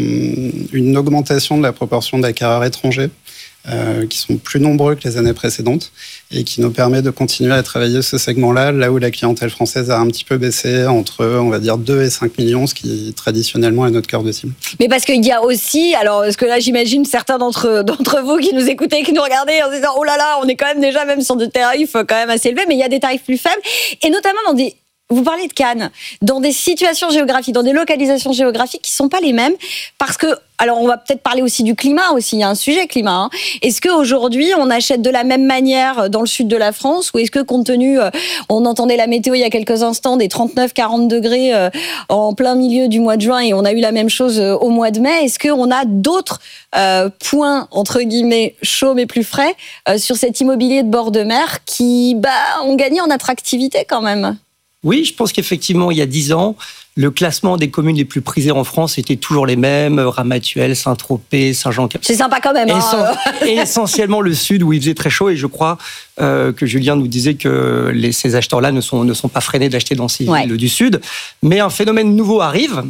une augmentation de la proportion d'acquéreurs étrangers qui sont plus nombreux que les années précédentes et qui nous permet de continuer à travailler ce segment-là, là où la clientèle française a un petit peu baissé entre, on va dire, 2 et 5 millions, ce qui traditionnellement est notre cœur de cible. Mais parce qu'il y a aussi, alors, parce que là, j'imagine certains d'entre vous qui nous écoutez, qui nous regardez en se disant, oh là là, on est quand même déjà même sur des tarifs quand même assez élevés, mais il y a des tarifs plus faibles, et notamment dans des... Vous parlez de Cannes, dans des situations géographiques, dans des localisations géographiques qui ne sont pas les mêmes, parce que, alors on va peut-être parler aussi du climat aussi, il y a un sujet climat. Est-ce qu'aujourd'hui on achète de la même manière dans le sud de la France, ou est-ce que compte tenu, on entendait la météo il y a quelques instants, des 39-40 degrés en plein milieu du mois de juin, et on a eu la même chose au mois de mai, est-ce qu'on a d'autres points, entre guillemets, chauds mais plus frais, sur cet immobilier de bord de mer qui ont gagné en attractivité quand même? Oui, je pense qu'effectivement, il y a 10 ans, le classement des communes les plus prisées en France était toujours les mêmes, Ramatuelle, Saint-Tropez, Saint-Jean-Cap. C'est sympa quand même. Et essentiellement le sud où il faisait très chaud, et je crois que Julien nous disait que ces acheteurs-là ne sont pas freinés d'acheter dans ces villes du sud. Mais un phénomène nouveau arrive,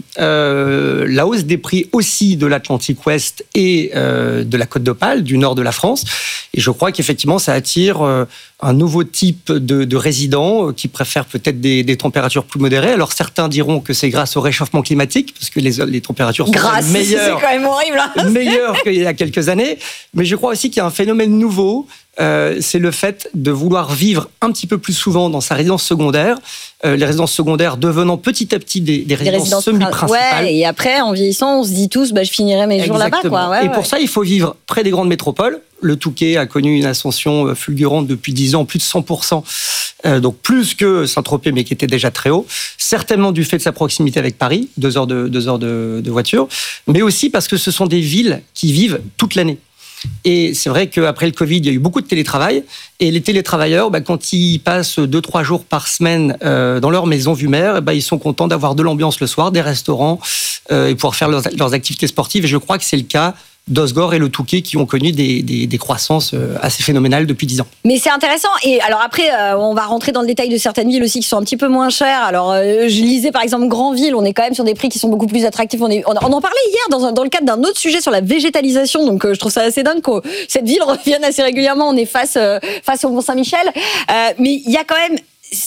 la hausse des prix aussi de l'Atlantique Ouest et de la Côte d'Opale, du nord de la France. Et je crois qu'effectivement, ça attire un nouveau type de résidents qui préfèrent peut-être des températures plus modérées. Alors certains diront que c'est grâce au réchauffement climatique, parce que les températures sont meilleures, c'est quand même horrible, meilleures qu'il y a quelques années. Mais je crois aussi qu'il y a un phénomène nouveau, c'est le fait de vouloir vivre un petit peu plus souvent dans sa résidence secondaire. Les résidences secondaires devenant petit à petit des résidences semi-principales. Ouais, et après, en vieillissant, on se dit tous, je finirai mes jours là-bas. Quoi. Pour ça, il faut vivre près des grandes métropoles. Le Touquet a connu une ascension fulgurante depuis 10 ans, plus de 100%. Donc plus que Saint-Tropez, mais qui était déjà très haut. Certainement du fait de sa proximité avec Paris, 2 heures de voiture. Mais aussi parce que ce sont des villes qui vivent toute l'année. Et c'est vrai qu'après le Covid, il y a eu beaucoup de télétravail. Et les télétravailleurs, quand ils passent 2-3 jours par semaine dans leur maison vue mer, ils sont contents d'avoir de l'ambiance le soir, des restaurants, et pouvoir faire leurs activités sportives. Et je crois que c'est le cas d'Osgore et le Touquet qui ont connu des croissances assez phénoménales depuis 10 ans. Mais c'est intéressant. Et alors après, on va rentrer dans le détail de certaines villes aussi qui sont un petit peu moins chères. Alors, je lisais par exemple Granville, on est quand même sur des prix qui sont beaucoup plus attractifs. On en parlait hier dans le cadre d'un autre sujet sur la végétalisation. Donc, je trouve ça assez dingue que cette ville revienne assez régulièrement. On est face au Mont-Saint-Michel. Mais il y a quand même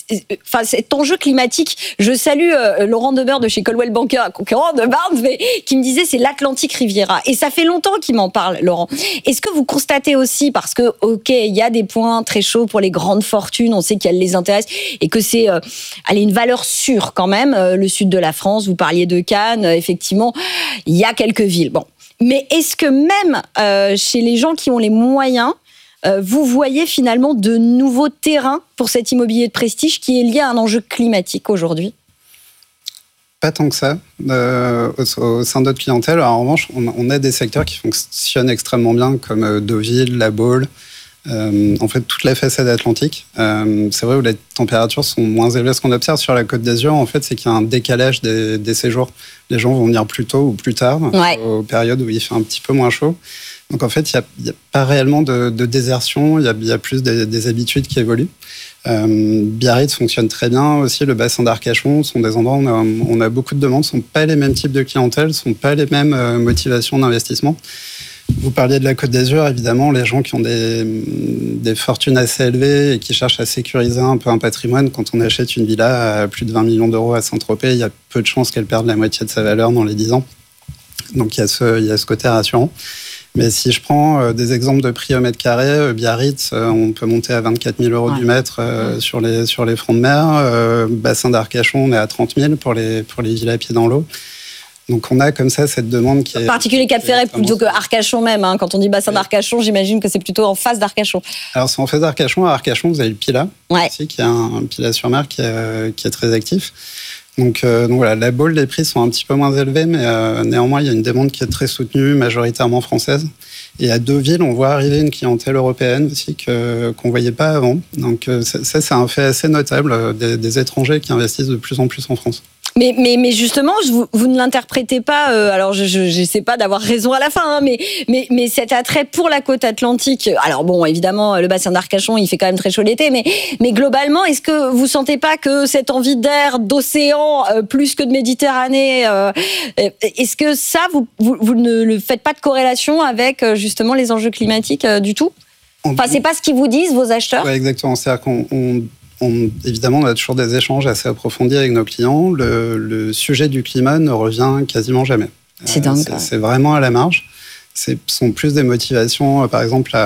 cet enjeu climatique. Je salue Laurent Demeure de chez Coldwell Banker, un concurrent de Barnes, mais qui me disait c'est l'Atlantic Riviera. Et ça fait longtemps qu'il m'en parle, Laurent. Est-ce que vous constatez aussi, parce que, ok, il y a des points très chauds pour les grandes fortunes, on sait qu'elles les intéressent, et que c'est une valeur sûre quand même, le sud de la France, vous parliez de Cannes, effectivement, il y a quelques villes. Bon. Mais est-ce que même chez les gens qui ont les moyens, vous voyez finalement de nouveaux terrains pour cet immobilier de prestige qui est lié à un enjeu climatique aujourd'hui? Pas tant que ça. Au sein de notre clientèle, alors, en revanche, on a des secteurs qui fonctionnent extrêmement bien, comme Deauville, La Baule, en fait toute la façade atlantique. C'est vrai où les températures sont moins élevées. Ce qu'on observe sur la Côte d'Azur, en fait, c'est qu'il y a un décalage des séjours. Les gens vont venir plus tôt ou plus tard, aux périodes où il fait un petit peu moins chaud. Donc en fait, il n'y a pas réellement de désertion, il y a plus des habitudes qui évoluent. Biarritz fonctionne très bien aussi, le bassin d'Arcachon sont des endroits où on a beaucoup de demandes, ce ne sont pas les mêmes types de clientèle, ce ne sont pas les mêmes motivations d'investissement. Vous parliez de la Côte d'Azur, évidemment, les gens qui ont des fortunes assez élevées et qui cherchent à sécuriser un peu un patrimoine, quand on achète une villa à plus de 20 millions d'euros à Saint-Tropez, il y a peu de chances qu'elle perde la moitié de sa valeur dans les 10 ans. Donc il y a ce côté rassurant. Mais si je prends des exemples de prix au mètre carré, Biarritz, on peut monter à 24 000 euros du mètre sur les fronts de mer. Bassin d'Arcachon, on est à 30 000 pour les villas à pied dans l'eau. Donc on a comme ça cette demande qui est... Particulier Cap-Ferret plutôt que Arcachon même. Hein. Quand on dit bassin d'Arcachon, j'imagine que c'est plutôt en face d'Arcachon. Alors c'est en face d'Arcachon. À Arcachon, vous avez le Pilat, aussi, qui est un Pilat sur mer qui est très actif. Donc voilà, La Baule, les prix sont un petit peu moins élevés, mais néanmoins, il y a une demande qui est très soutenue, majoritairement française. Et à Deauville, on voit arriver une clientèle européenne aussi qu'on ne voyait pas avant. Donc ça, c'est un fait assez notable, des étrangers qui investissent de plus en plus en France. Mais justement, vous ne l'interprétez pas, alors je sais pas d'avoir raison à la fin, hein, mais cet attrait pour la côte atlantique, alors bon, évidemment, le bassin d'Arcachon, il fait quand même très chaud l'été, mais globalement, est-ce que vous sentez pas que cette envie d'air, d'océan, plus que de Méditerranée, est-ce que ça, vous ne faites pas de corrélation avec justement les enjeux climatiques du tout? Enfin, c'est pas ce qu'ils vous disent, vos acheteurs? Ouais, exactement, c'est-à-dire évidemment, on a toujours des échanges assez approfondis avec nos clients. Le sujet du climat ne revient quasiment jamais. C'est dingue. C'est vraiment à la marge. Ce sont plus des motivations, par exemple,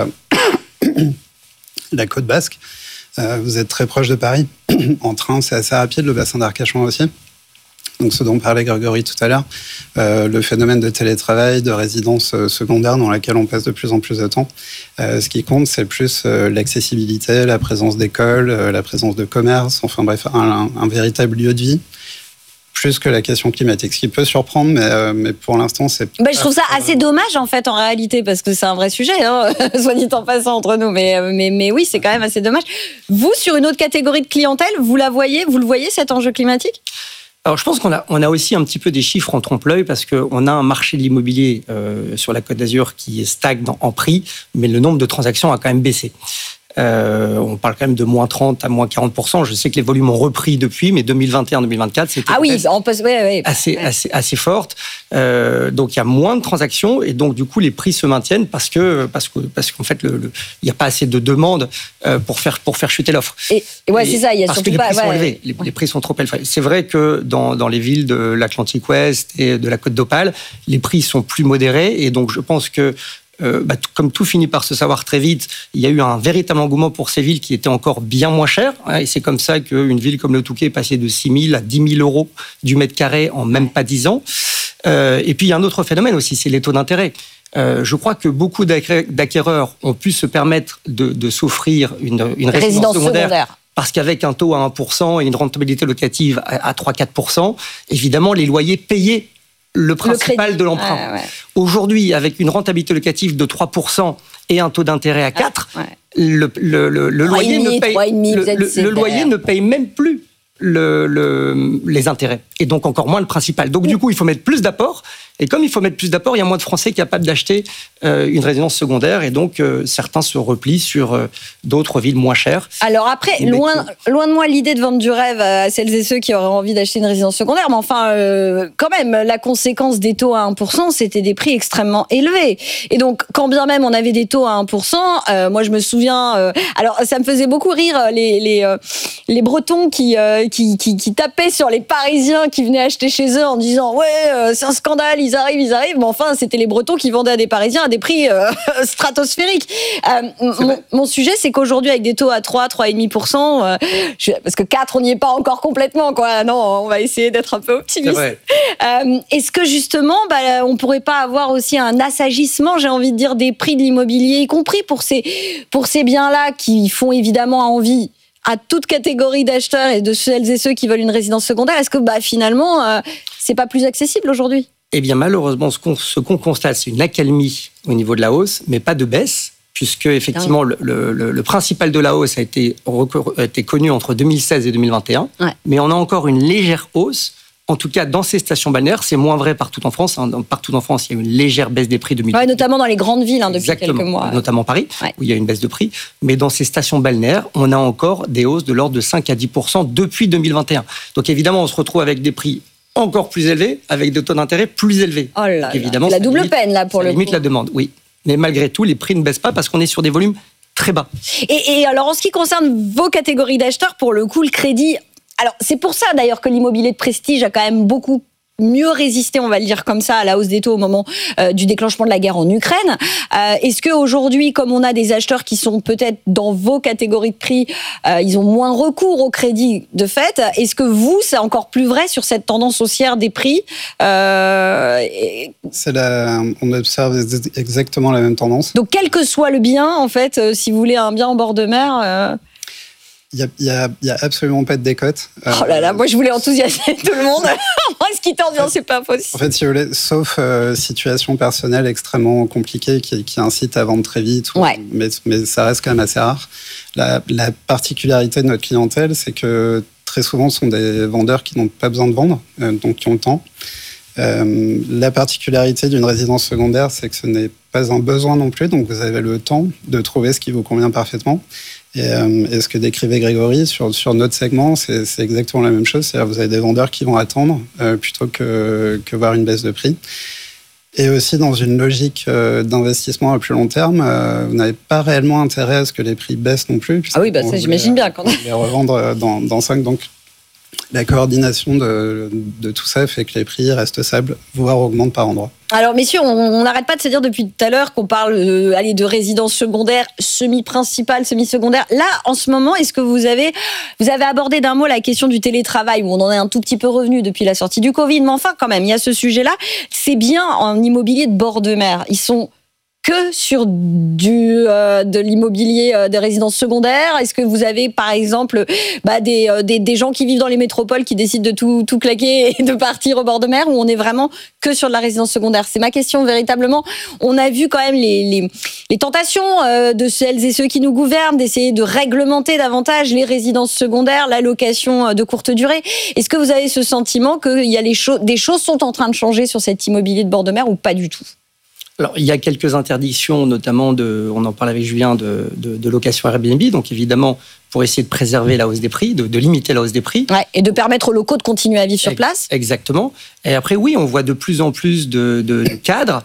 la côte basque. Vous êtes très proche de Paris. En train, c'est assez rapide, le bassin d'Arcachon aussi. Donc, ce dont parlait Grégory tout à l'heure, le phénomène de télétravail, de résidence secondaire dans laquelle on passe de plus en plus de temps. Ce qui compte, c'est plus l'accessibilité, la présence d'écoles, la présence de commerce, enfin bref, un véritable lieu de vie, plus que la question climatique. Ce qui peut surprendre, mais pour l'instant, c'est... je trouve ça assez dommage, en fait, en réalité, parce que c'est un vrai sujet, hein, soit dit en passant entre nous, mais oui, c'est quand même assez dommage. Vous, sur une autre catégorie de clientèle, vous le voyez, cet enjeu climatique ? Alors, je pense qu'on a aussi un petit peu des chiffres en trompe-l'œil parce qu'on a un marché de l'immobilier sur la Côte d'Azur qui stagne en prix, mais le nombre de transactions a quand même baissé. On parle quand même de moins 30 à moins 40%. Je sais que les volumes ont repris depuis, mais 2021-2024, c'était assez forte. Donc, il y a moins de transactions et donc, du coup, les prix se maintiennent parce qu'en fait, il n'y a pas assez de demande pour faire chuter l'offre. C'est ça. Il y a parce que les prix sont élevés. Les prix sont trop élevés. C'est vrai que dans les villes de l'Atlantique Ouest et de la Côte d'Opale, les prix sont plus modérés et donc, je pense que comme tout finit par se savoir très vite, il y a eu un véritable engouement pour ces villes qui étaient encore bien moins chères. Et c'est comme ça qu'une ville comme le Touquet est passée de 6 000 à 10 000 euros du mètre carré en même pas 10 ans. Et puis, il y a un autre phénomène aussi, c'est les taux d'intérêt. Je crois que beaucoup d'acquéreurs ont pu se permettre de s'offrir une résidence secondaire. Parce qu'avec un taux à 1% et une rentabilité locative à 3-4%, évidemment, les loyers payaient le principal de l'emprunt. Aujourd'hui, avec une rentabilité locative de 3% et un taux d'intérêt à 4%, le loyer ne paye même plus les intérêts. Et donc encore moins le principal. Donc du coup, il faut mettre plus d'apports. Et comme il faut mettre plus d'apport, il y a moins de Français capables d'acheter une résidence secondaire. Et donc, certains se replient sur d'autres villes moins chères. Alors après, loin de moi l'idée de vendre du rêve à celles et ceux qui auraient envie d'acheter une résidence secondaire. Mais enfin, quand même, la conséquence des taux à 1%, c'était des prix extrêmement élevés. Et donc, quand bien même on avait des taux à 1%, moi je me souviens... alors, ça me faisait beaucoup rire les Bretons qui tapaient sur les Parisiens qui venaient acheter chez eux en disant « Ouais, c'est un scandale, ils arrivent. » Mais enfin, c'était les Bretons qui vendaient à des Parisiens à des prix stratosphériques. Mon sujet, c'est qu'aujourd'hui, avec des taux à 3,5%, parce que 4, on n'y est pas encore complètement, quoi. Non, on va essayer d'être un peu optimiste. Est-ce que justement, on pourrait pas avoir aussi un assagissement, j'ai envie de dire, des prix de l'immobilier, y compris pour ces biens-là qui font évidemment envie à toute catégorie d'acheteurs et de celles et ceux qui veulent une résidence secondaire? Est-ce que finalement, c'est pas plus accessible aujourd'hui? Eh bien, malheureusement, ce qu'on constate, c'est une accalmie au niveau de la hausse, mais pas de baisse, puisque effectivement, le principal de la hausse a été connu entre 2016 et 2021, mais on a encore une légère hausse. En tout cas, dans ces stations balnéaires, c'est moins vrai partout en France. Partout en France, il y a une légère baisse des prix de 2018. Notamment dans les grandes villes, depuis quelques mois. Notamment Paris, où il y a une baisse de prix. Mais dans ces stations balnéaires, on a encore des hausses de l'ordre de 5 à 10% depuis 2021. Donc évidemment, on se retrouve avec des prix encore plus élevés, avec des taux d'intérêt plus élevés. Oh là, évidemment, la double peine, là, pour le coup. Ça limite la demande, oui. Mais malgré tout, les prix ne baissent pas parce qu'on est sur des volumes très bas. Et alors, en ce qui concerne vos catégories d'acheteurs, pour le coup, le crédit... Alors, c'est pour ça, d'ailleurs, que l'immobilier de prestige a quand même beaucoup mieux résisté, on va le dire comme ça, à la hausse des taux au moment du déclenchement de la guerre en Ukraine. Est-ce qu'aujourd'hui, comme on a des acheteurs qui sont peut-être dans vos catégories de prix, ils ont moins recours au crédit de fait, est-ce que vous, c'est encore plus vrai sur cette tendance haussière des prix? On observe exactement la même tendance. Donc, quel que soit le bien, en fait, si vous voulez un bien en bord de mer... Il y a absolument pas de décote. Oh là là, moi je voulais enthousiamer tout le monde. Ce qui t'en vient, c'est pas possible. En fait, si vous voulez, sauf situation personnelle extrêmement compliquée qui incite à vendre très vite, mais ça reste quand même assez rare. La particularité de notre clientèle, c'est que très souvent, ce sont des vendeurs qui n'ont pas besoin de vendre, donc qui ont le temps. La particularité d'une résidence secondaire, c'est que ce n'est pas un besoin non plus, donc vous avez le temps de trouver ce qui vous convient parfaitement. Et ce que décrivait Grégory sur notre segment, c'est exactement la même chose. C'est-à-dire vous avez des vendeurs qui vont attendre plutôt que voir une baisse de prix. Et aussi dans une logique d'investissement à plus long terme, vous n'avez pas réellement intérêt à ce que les prix baissent non plus. Ah oui, ça j'imagine bien. Quand les revendre dans 5, donc la coordination de tout ça fait que les prix restent stables, voire augmentent par endroits. Alors, messieurs, on n'arrête pas de se dire depuis tout à l'heure qu'on parle de résidence secondaire, semi-principale, semi-secondaire. Là, en ce moment, est-ce que vous avez abordé d'un mot la question du télétravail, où on en est un tout petit peu revenu depuis la sortie du Covid, mais enfin, quand même, il y a ce sujet-là. C'est bien en immobilier de bord de mer. Ils sont que sur de l'immobilier de résidence secondaire? Est-ce que vous avez, par exemple, des gens qui vivent dans les métropoles qui décident de tout claquer et de partir au bord de mer, ou on est vraiment que sur de la résidence secondaire? C'est ma question, véritablement. On a vu quand même les tentations de celles et ceux qui nous gouvernent d'essayer de réglementer davantage les résidences secondaires, la location de courte durée. Est-ce que vous avez ce sentiment que des choses sont en train de changer sur cet immobilier de bord de mer, ou pas du tout? Alors, il y a quelques interdictions, notamment on en parle avec Julien, de location Airbnb. Donc, évidemment, pour essayer de préserver la hausse des prix, de limiter la hausse des prix. Ouais, et de permettre aux locaux de continuer à vivre sur place. Exactement. Et après, oui, on voit de plus en plus de cadres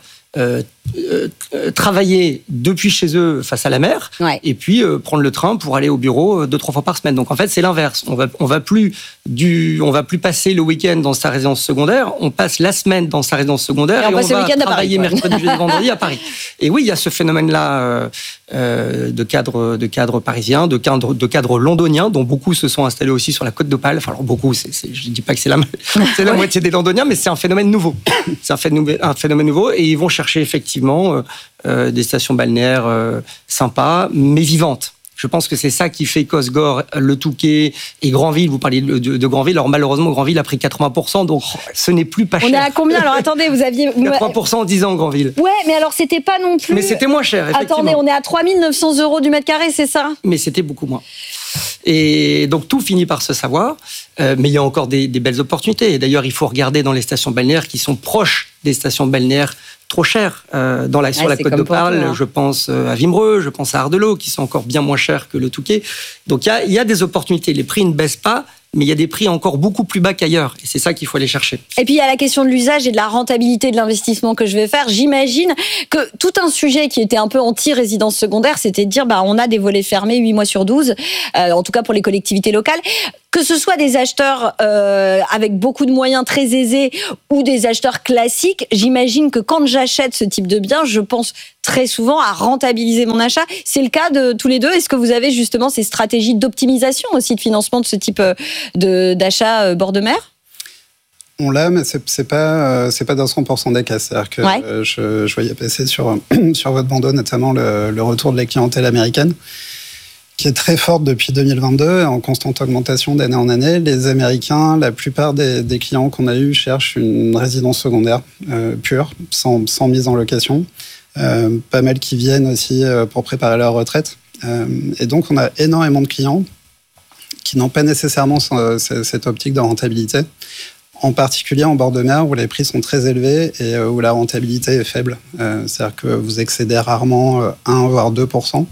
travailler depuis chez eux face à la mer, et puis prendre le train pour aller au bureau 2-3 fois par semaine. Donc en fait, c'est l'inverse. On va plus passer le week-end dans sa résidence secondaire, on passe la semaine dans sa résidence secondaire et on va travailler mercredi, jeudi, vendredi à Paris. Et oui, il y a ce phénomène-là de cadres parisiens, de cadres londoniens, dont beaucoup se sont installés aussi sur la côte d'Opale. Enfin, alors beaucoup, je ne dis pas que c'est la moitié des londoniens, mais c'est un phénomène nouveau. C'est un phénomène nouveau, et ils vont chercher effectivement des stations balnéaires sympas, mais vivantes. Je pense que c'est ça qui fait qu'Osgore, Le Touquet et Granville, vous parliez de Granville, alors malheureusement Granville a pris 80%, donc ce n'est plus pas cher. On est à combien? Alors attendez, vous aviez... 80% en 10 ans Granville. Ouais, mais alors c'était pas non plus... Mais c'était moins cher, effectivement. Attendez, on est à 3 900 € du mètre carré, c'est ça? Mais c'était beaucoup moins. Et donc tout finit par se savoir, mais il y a encore des belles opportunités. Et d'ailleurs, il faut regarder dans les stations balnéaires qui sont proches des stations balnéaires trop chères sur la Côte d'Opale. Je pense à Vimereux, je pense à Ardelot, qui sont encore bien moins chers que le Touquet. Donc il y a des opportunités. Les prix ne baissent pas, mais il y a des prix encore beaucoup plus bas qu'ailleurs. Et c'est ça qu'il faut aller chercher. Et puis, il y a la question de l'usage et de la rentabilité de l'investissement que je vais faire. J'imagine que tout un sujet qui était un peu anti-résidence secondaire, c'était de dire, on a des volets fermés 8 mois sur 12, en tout cas pour les collectivités locales. Que ce soit des acheteurs avec beaucoup de moyens très aisés ou des acheteurs classiques, j'imagine que quand j'achète ce type de bien, je pense très souvent à rentabiliser mon achat. C'est le cas de tous les deux. Est-ce que vous avez justement ces stratégies d'optimisation aussi de financement de ce type d'achat bord de mer ? On l'a, mais c'est pas dans 100% des cas. C'est-à-dire que je voyais passer sur votre bandeau notamment le retour de la clientèle américaine, qui est très forte depuis 2022, en constante augmentation d'année en année. Les Américains, la plupart des clients qu'on a eus cherchent une résidence secondaire pure, sans mise en location. Pas mal qui viennent aussi pour préparer leur retraite. Et donc, on a énormément de clients qui n'ont pas nécessairement cette optique de rentabilité, en particulier en bord de mer où les prix sont très élevés et où la rentabilité est faible. C'est-à-dire que vous excédez rarement 1 voire 2%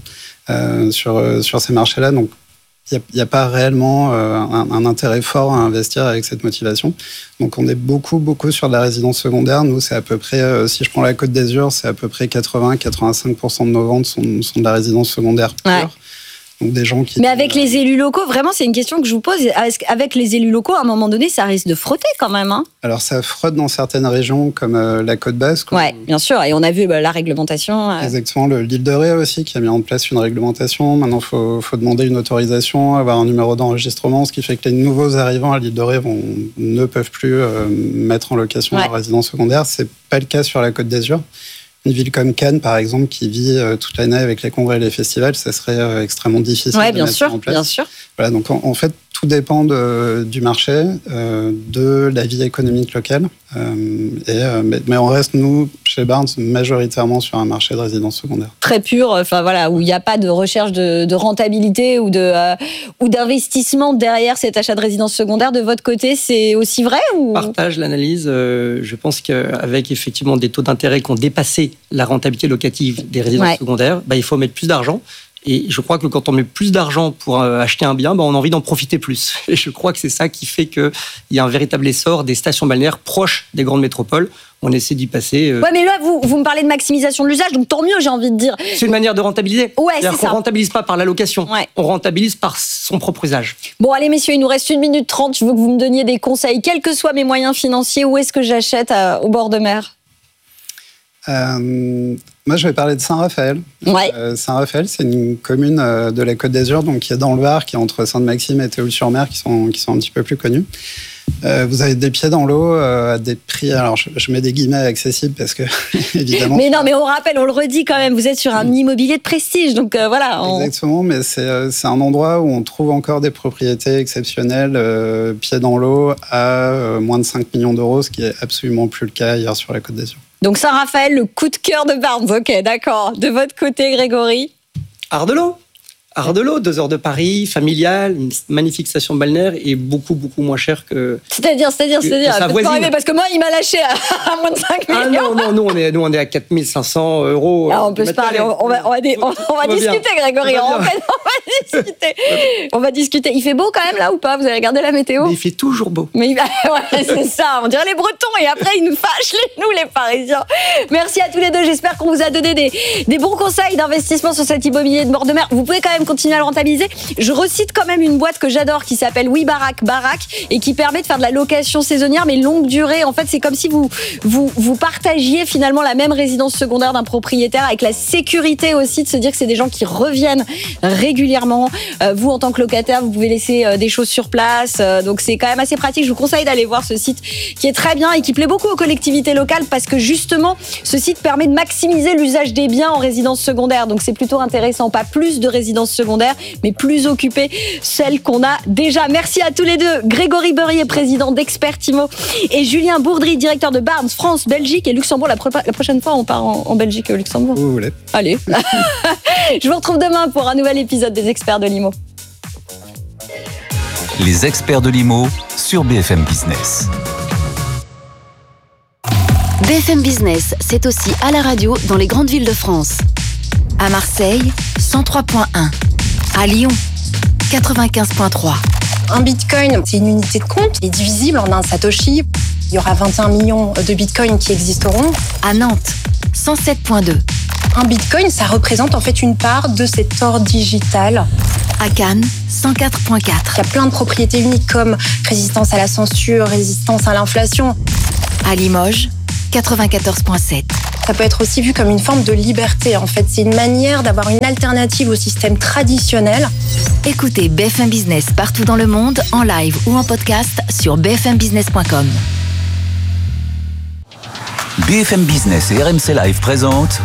sur ces marchés-là. Donc, il n'y a pas réellement un intérêt fort à investir avec cette motivation. Donc, on est beaucoup sur de la résidence secondaire. Nous, c'est à peu près, si je prends la Côte d'Azur, c'est à peu près 80-85% de nos ventes sont de la résidence secondaire pure. Ouais. Donc des gens qui... Mais avec les élus locaux, vraiment, c'est une question que je vous pose. Avec les élus locaux, à un moment donné, ça risque de frotter quand même. Hein. Alors, ça frotte dans certaines régions comme la Côte Basque. Oui, bien sûr. Et on a vu la réglementation. Exactement. L'île de Ré aussi, qui a mis en place une réglementation. Maintenant, il faut demander une autorisation, avoir un numéro d'enregistrement, ce qui fait que les nouveaux arrivants à l'île de Ré ne peuvent plus mettre en location leur résidence secondaire. Ce n'est pas le cas sur la Côte d'Azur. Une ville comme Cannes, par exemple, qui vit toute l'année avec les congrès et les festivals, ça serait extrêmement difficile de mettre en place. Bien sûr. Voilà, donc en fait, tout dépend du marché, de la vie économique locale. Mais on reste, nous, chez Barnes, majoritairement sur un marché de résidence secondaire. Très pur, où il n'y a pas de recherche de rentabilité ou d'investissement derrière cet achat de résidence secondaire. De votre côté, c'est aussi vrai ou... Je partage l'analyse. Je pense qu'avec effectivement des taux d'intérêt qui ont dépassé la rentabilité locative des résidences secondaires, il faut mettre plus d'argent. Et je crois que quand on met plus d'argent pour acheter un bien, on a envie d'en profiter plus. Et je crois que c'est ça qui fait qu'il y a un véritable essor des stations balnéaires proches des grandes métropoles. On essaie d'y passer. Ouais, mais là, vous me parlez de maximisation de l'usage, donc tant mieux, j'ai envie de dire. C'est une manière de rentabiliser. Ouais, c'est ça. On rentabilise pas par la location, on rentabilise par son propre usage. Bon, allez, messieurs, il nous reste 1 minute 30. Je veux que vous me donniez des conseils, quels que soient mes moyens financiers. Où est-ce que j'achète au bord de mer ? Moi, je vais parler de Saint-Raphaël. Ouais. Saint-Raphaël, c'est une commune de la Côte d'Azur, donc qui est dans le Var, qui est entre Sainte-Maxime et Théoule-sur-Mer, qui sont un petit peu plus connus. Vous avez des pieds dans l'eau à des prix, alors je mets des guillemets accessibles parce que, évidemment... Mais non, mais on rappelle, on le redit quand même, vous êtes sur un immobilier de prestige, donc voilà. Exactement, mais c'est un endroit où on trouve encore des propriétés exceptionnelles, pieds dans l'eau, à moins de 5 millions d'euros, ce qui est absolument plus le cas ailleurs sur la Côte d'Azur. Donc Saint-Raphaël, le coup de cœur de Barnes, ok, d'accord. De votre côté, Grégory ? Ardelot, 2 heures de Paris, familial, une magnifique station balnéaire et beaucoup moins cher que... C'est-à-dire, sa voisine. Parce que moi, il m'a lâché à moins de 5 millions. Non, nous on est à 4 500 euros. Ah, on peut se parler, on va discuter, Grégory, on va discuter. Il fait beau quand même là ou pas ? Vous avez regardé la météo ? Mais il fait toujours beau. Mais c'est ça, on dirait les Bretons et après ils nous fâchent, nous les Parisiens. Merci à tous les deux, j'espère qu'on vous a donné des bons conseils d'investissement sur cet immobilier de bord de mer. Vous pouvez quand même continuer à le rentabiliser. Je recite quand même une boîte que j'adore qui s'appelle Oui Barak et qui permet de faire de la location saisonnière mais longue durée. En fait, c'est comme si vous partagiez finalement la même résidence secondaire d'un propriétaire avec la sécurité aussi de se dire que c'est des gens qui reviennent régulièrement. Vous, en tant que locataire, vous pouvez laisser des choses sur place. Donc, c'est quand même assez pratique. Je vous conseille d'aller voir ce site qui est très bien et qui plaît beaucoup aux collectivités locales parce que justement, ce site permet de maximiser l'usage des biens en résidence secondaire. Donc, c'est plutôt intéressant. Pas plus de résidences secondaires, mais plus occupées, celles qu'on a déjà. Merci à tous les deux. Grégory Beurier, président d'Expert Immo, et Julien Bourdry, directeur de Barnes France, Belgique et Luxembourg. La prochaine fois, on part en Belgique et au Luxembourg. Vous voulez. Allez. Je vous retrouve demain pour un nouvel épisode des Experts de l'Immo. Les experts de l'IMO sur BFM Business. BFM Business, c'est aussi à la radio dans les grandes villes de France. À Marseille, 103.1. À Lyon, 95.3. Un bitcoin, c'est une unité de compte qui est divisible en un satoshi. Il y aura 21 millions de bitcoins qui existeront. À Nantes, 107.2. Un bitcoin, ça représente en fait une part de cet or digital. À Cannes, 104.4. Il y a plein de propriétés uniques comme résistance à la censure, résistance à l'inflation. À Limoges, 94.7. Ça peut être aussi vu comme une forme de liberté. En fait, c'est une manière d'avoir une alternative au système traditionnel. Écoutez BFM Business partout dans le monde, en live ou en podcast sur bfmbusiness.com. BFM Business et RMC Live présentent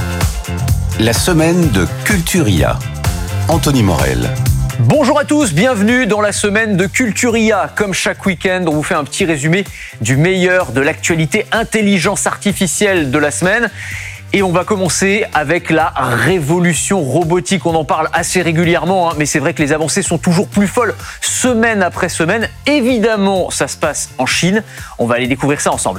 la semaine de Culturia. Anthony Morel. Bonjour à tous, bienvenue dans la semaine de Culturia. Comme chaque week-end, on vous fait un petit résumé du meilleur de l'actualité intelligence artificielle de la semaine. Et on va commencer avec la révolution robotique. On en parle assez régulièrement, mais c'est vrai que les avancées sont toujours plus folles, semaine après semaine. Évidemment, ça se passe en Chine. On va aller découvrir ça ensemble.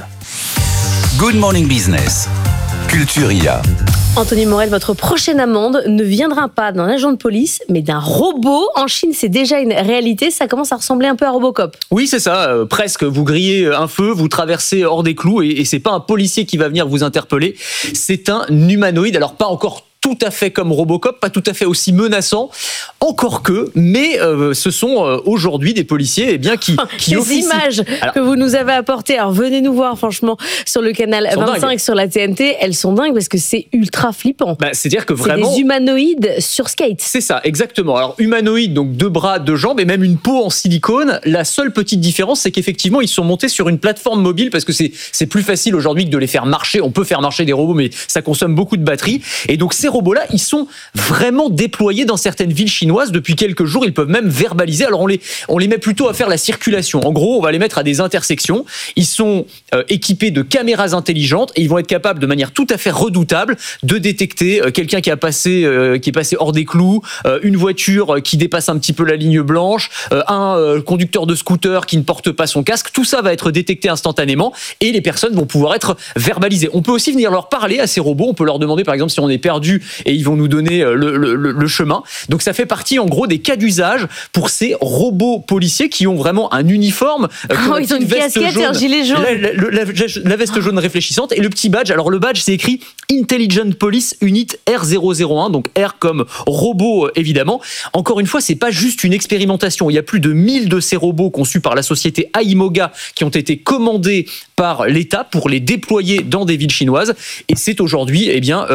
Good Morning Business, Culturia. Anthony Morel, votre prochaine amende ne viendra pas d'un agent de police, mais d'un robot. En Chine, c'est déjà une réalité. Ça commence à ressembler un peu à Robocop. Oui, c'est ça. Presque. Vous grillez un feu, vous traversez hors des clous et c'est pas un policier qui va venir vous interpeller. C'est un humanoïde. Alors, pas encore tout à fait comme Robocop, pas tout à fait aussi menaçant, encore que, mais ce sont aujourd'hui des policiers qui les officient. Images que vous nous avez apportées, alors venez nous voir franchement sur le canal 25 dingues. Sur la TNT, elles sont dingues parce que c'est ultra flippant. C'est-à-dire que vraiment... C'est des humanoïdes sur skate. C'est ça, exactement. Alors humanoïdes, donc 2 bras, 2 jambes et même une peau en silicone. La seule petite différence, c'est qu'effectivement, ils sont montés sur une plateforme mobile parce que c'est plus facile aujourd'hui que de les faire marcher. On peut faire marcher des robots, mais ça consomme beaucoup de batterie. Et donc ces robots-là, ils sont vraiment déployés dans certaines villes chinoises depuis quelques jours. Ils peuvent même verbaliser. Alors on les met plutôt à faire la circulation. En gros, on va les mettre à des intersections. Ils sont équipés de caméras intelligentes et ils vont être capables de manière tout à fait redoutable de détecter quelqu'un qui est passé hors des clous, une voiture qui dépasse un petit peu la ligne blanche, un conducteur de scooter qui ne porte pas son casque. Tout ça va être détecté instantanément et les personnes vont pouvoir être verbalisées. On peut aussi venir leur parler à ces robots. On peut leur demander par exemple si on est perdu et ils vont nous donner le chemin. Donc ça fait partie en gros des cas d'usage pour ces robots policiers qui ont vraiment un uniforme. Ils ont une casquette et un gilet jaune. La veste jaune réfléchissante et le petit badge. Alors le badge, c'est écrit Intelligent Police Unit R001, donc R comme robot évidemment. Encore une fois, c'est pas juste une expérimentation. Il y a plus de 1000 de ces robots conçus par la société Aimoga qui ont été commandés par l'État pour les déployer dans des villes chinoises. Et c'est aujourd'hui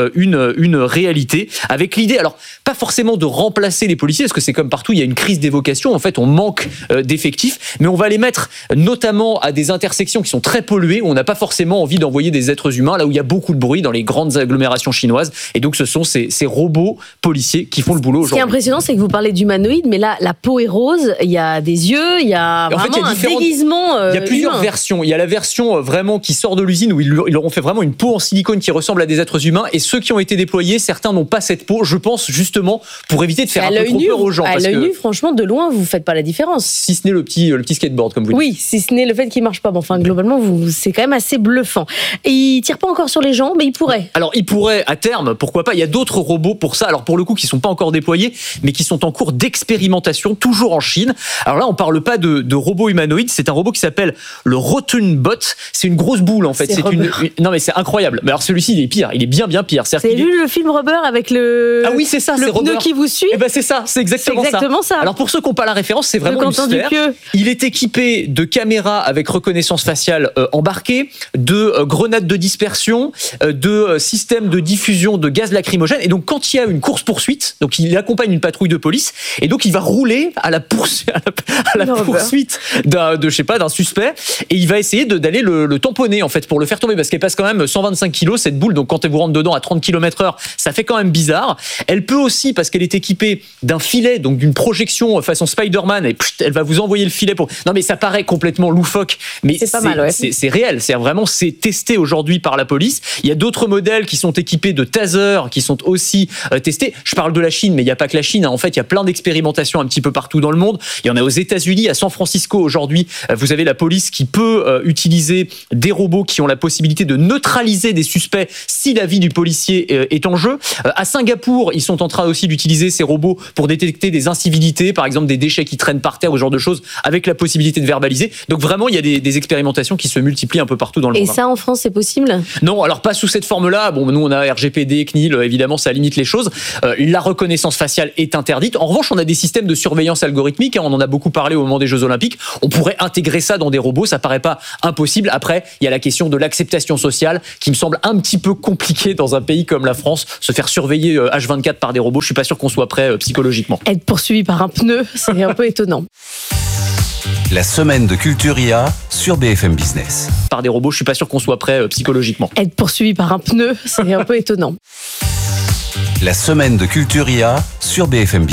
une réalité avec l'idée, alors pas forcément de remplacer les policiers, parce que c'est comme partout, il y a une crise des vocations. En fait, on manque d'effectifs, mais on va les mettre notamment à des intersections qui sont très polluées, où on n'a pas forcément envie d'envoyer des êtres humains, là où il y a beaucoup de bruit dans les grandes agglomérations chinoises. Et donc, ce sont ces robots policiers qui font le boulot aujourd'hui. Ce qui est impressionnant, c'est que vous parlez d'humanoïde, mais là, la peau est rose, il y a des yeux, il y a vraiment un déguisement. Il y a plusieurs versions. Il y a la version vraiment qui sort de l'usine, où ils leur ont fait vraiment une peau en silicone qui ressemble à des êtres humains, et ceux qui ont été déployés, certains n'ont pas cette peau, je pense justement pour éviter de faire un peu trop peur aux gens. À l'œil nu, franchement, de loin, vous faites pas la différence. Si ce n'est le petit skateboard, comme vous dites. Oui, si ce n'est le fait qu'il marche pas. Bon, enfin, globalement, c'est quand même assez bluffant. Et il tire pas encore sur les gens, mais il pourrait. Alors, il pourrait, à terme, pourquoi pas. Il y a d'autres robots pour ça. Alors, pour le coup, qui sont pas encore déployés, mais qui sont en cours d'expérimentation, toujours en Chine. Alors là, on parle pas de robots humanoïdes. C'est un robot qui s'appelle le Rotunbot. C'est une grosse boule, en fait. Non, mais c'est incroyable. Mais alors, celui-ci, il est pire. Il est bien pire. Vous avez vu le film Rubber avec le. Ah oui, c'est ça, c'est le pneu qui vous suit. Eh ben c'est ça, c'est exactement ça. Alors pour ceux qui n'ont pas la référence, c'est vraiment une sphère. Il est équipé de caméras avec reconnaissance faciale embarquée, de grenades de dispersion, de systèmes de diffusion de gaz lacrymogène. Et donc quand il y a une course-poursuite, donc il accompagne une patrouille de police, et donc il va rouler à la poursuite d'un suspect, et il va essayer d'aller le tamponner en fait pour le faire tomber parce qu'elle pèse quand même 125 kilos cette boule. Donc quand elle vous rentre dedans à 30 km/h, ça fait quand même bizarre. Elle peut aussi, parce qu'elle est équipée d'un filet, donc d'une projection façon Spider-Man, et elle va vous envoyer le filet pour. Non mais ça paraît complètement loufoque, mais c'est pas mal, ouais. C'est réel. C'est vraiment testé aujourd'hui par la police. Il y a d'autres modèles qui sont équipés de tasers qui sont aussi testés. Je parle de la Chine, mais il n'y a pas que la Chine. En fait, il y a plein d'expérimentations un petit peu partout dans le monde. Il y en a aux États-Unis, à San Francisco aujourd'hui. Vous avez la police qui peut utiliser des robots qui ont la possibilité de neutraliser des suspects si la vie du policier est en jeu. À Singapour, ils sont en train aussi d'utiliser ces robots pour détecter des incivilités, par exemple des déchets qui traînent par terre ou ce genre de choses, avec la possibilité de verbaliser. Donc vraiment, il y a des expérimentations qui se multiplient un peu partout dans le monde. Et ça, en France, c'est possible ? Non, alors pas sous cette forme-là. Bon, nous, on a RGPD, CNIL, évidemment, ça limite les choses. La reconnaissance faciale est interdite. En revanche, on a des systèmes de surveillance algorithmique. On en a beaucoup parlé au moment des Jeux Olympiques. On pourrait intégrer ça dans des robots. Ça paraît pas impossible. Après, il y a la question de l'acceptation sociale qui me semble un petit peu compliquée dans un pays comme la France. Se faire surveiller H24 par des robots, je suis pas sûr qu'on soit prêt psychologiquement. Être poursuivi par un pneu, c'est un peu étonnant. La semaine de Culture IA sur BFM Business. Par des robots, je suis pas sûr qu'on soit prêt psychologiquement. Être poursuivi par un pneu, c'est un peu étonnant. La semaine de Culture IA sur BFM Business.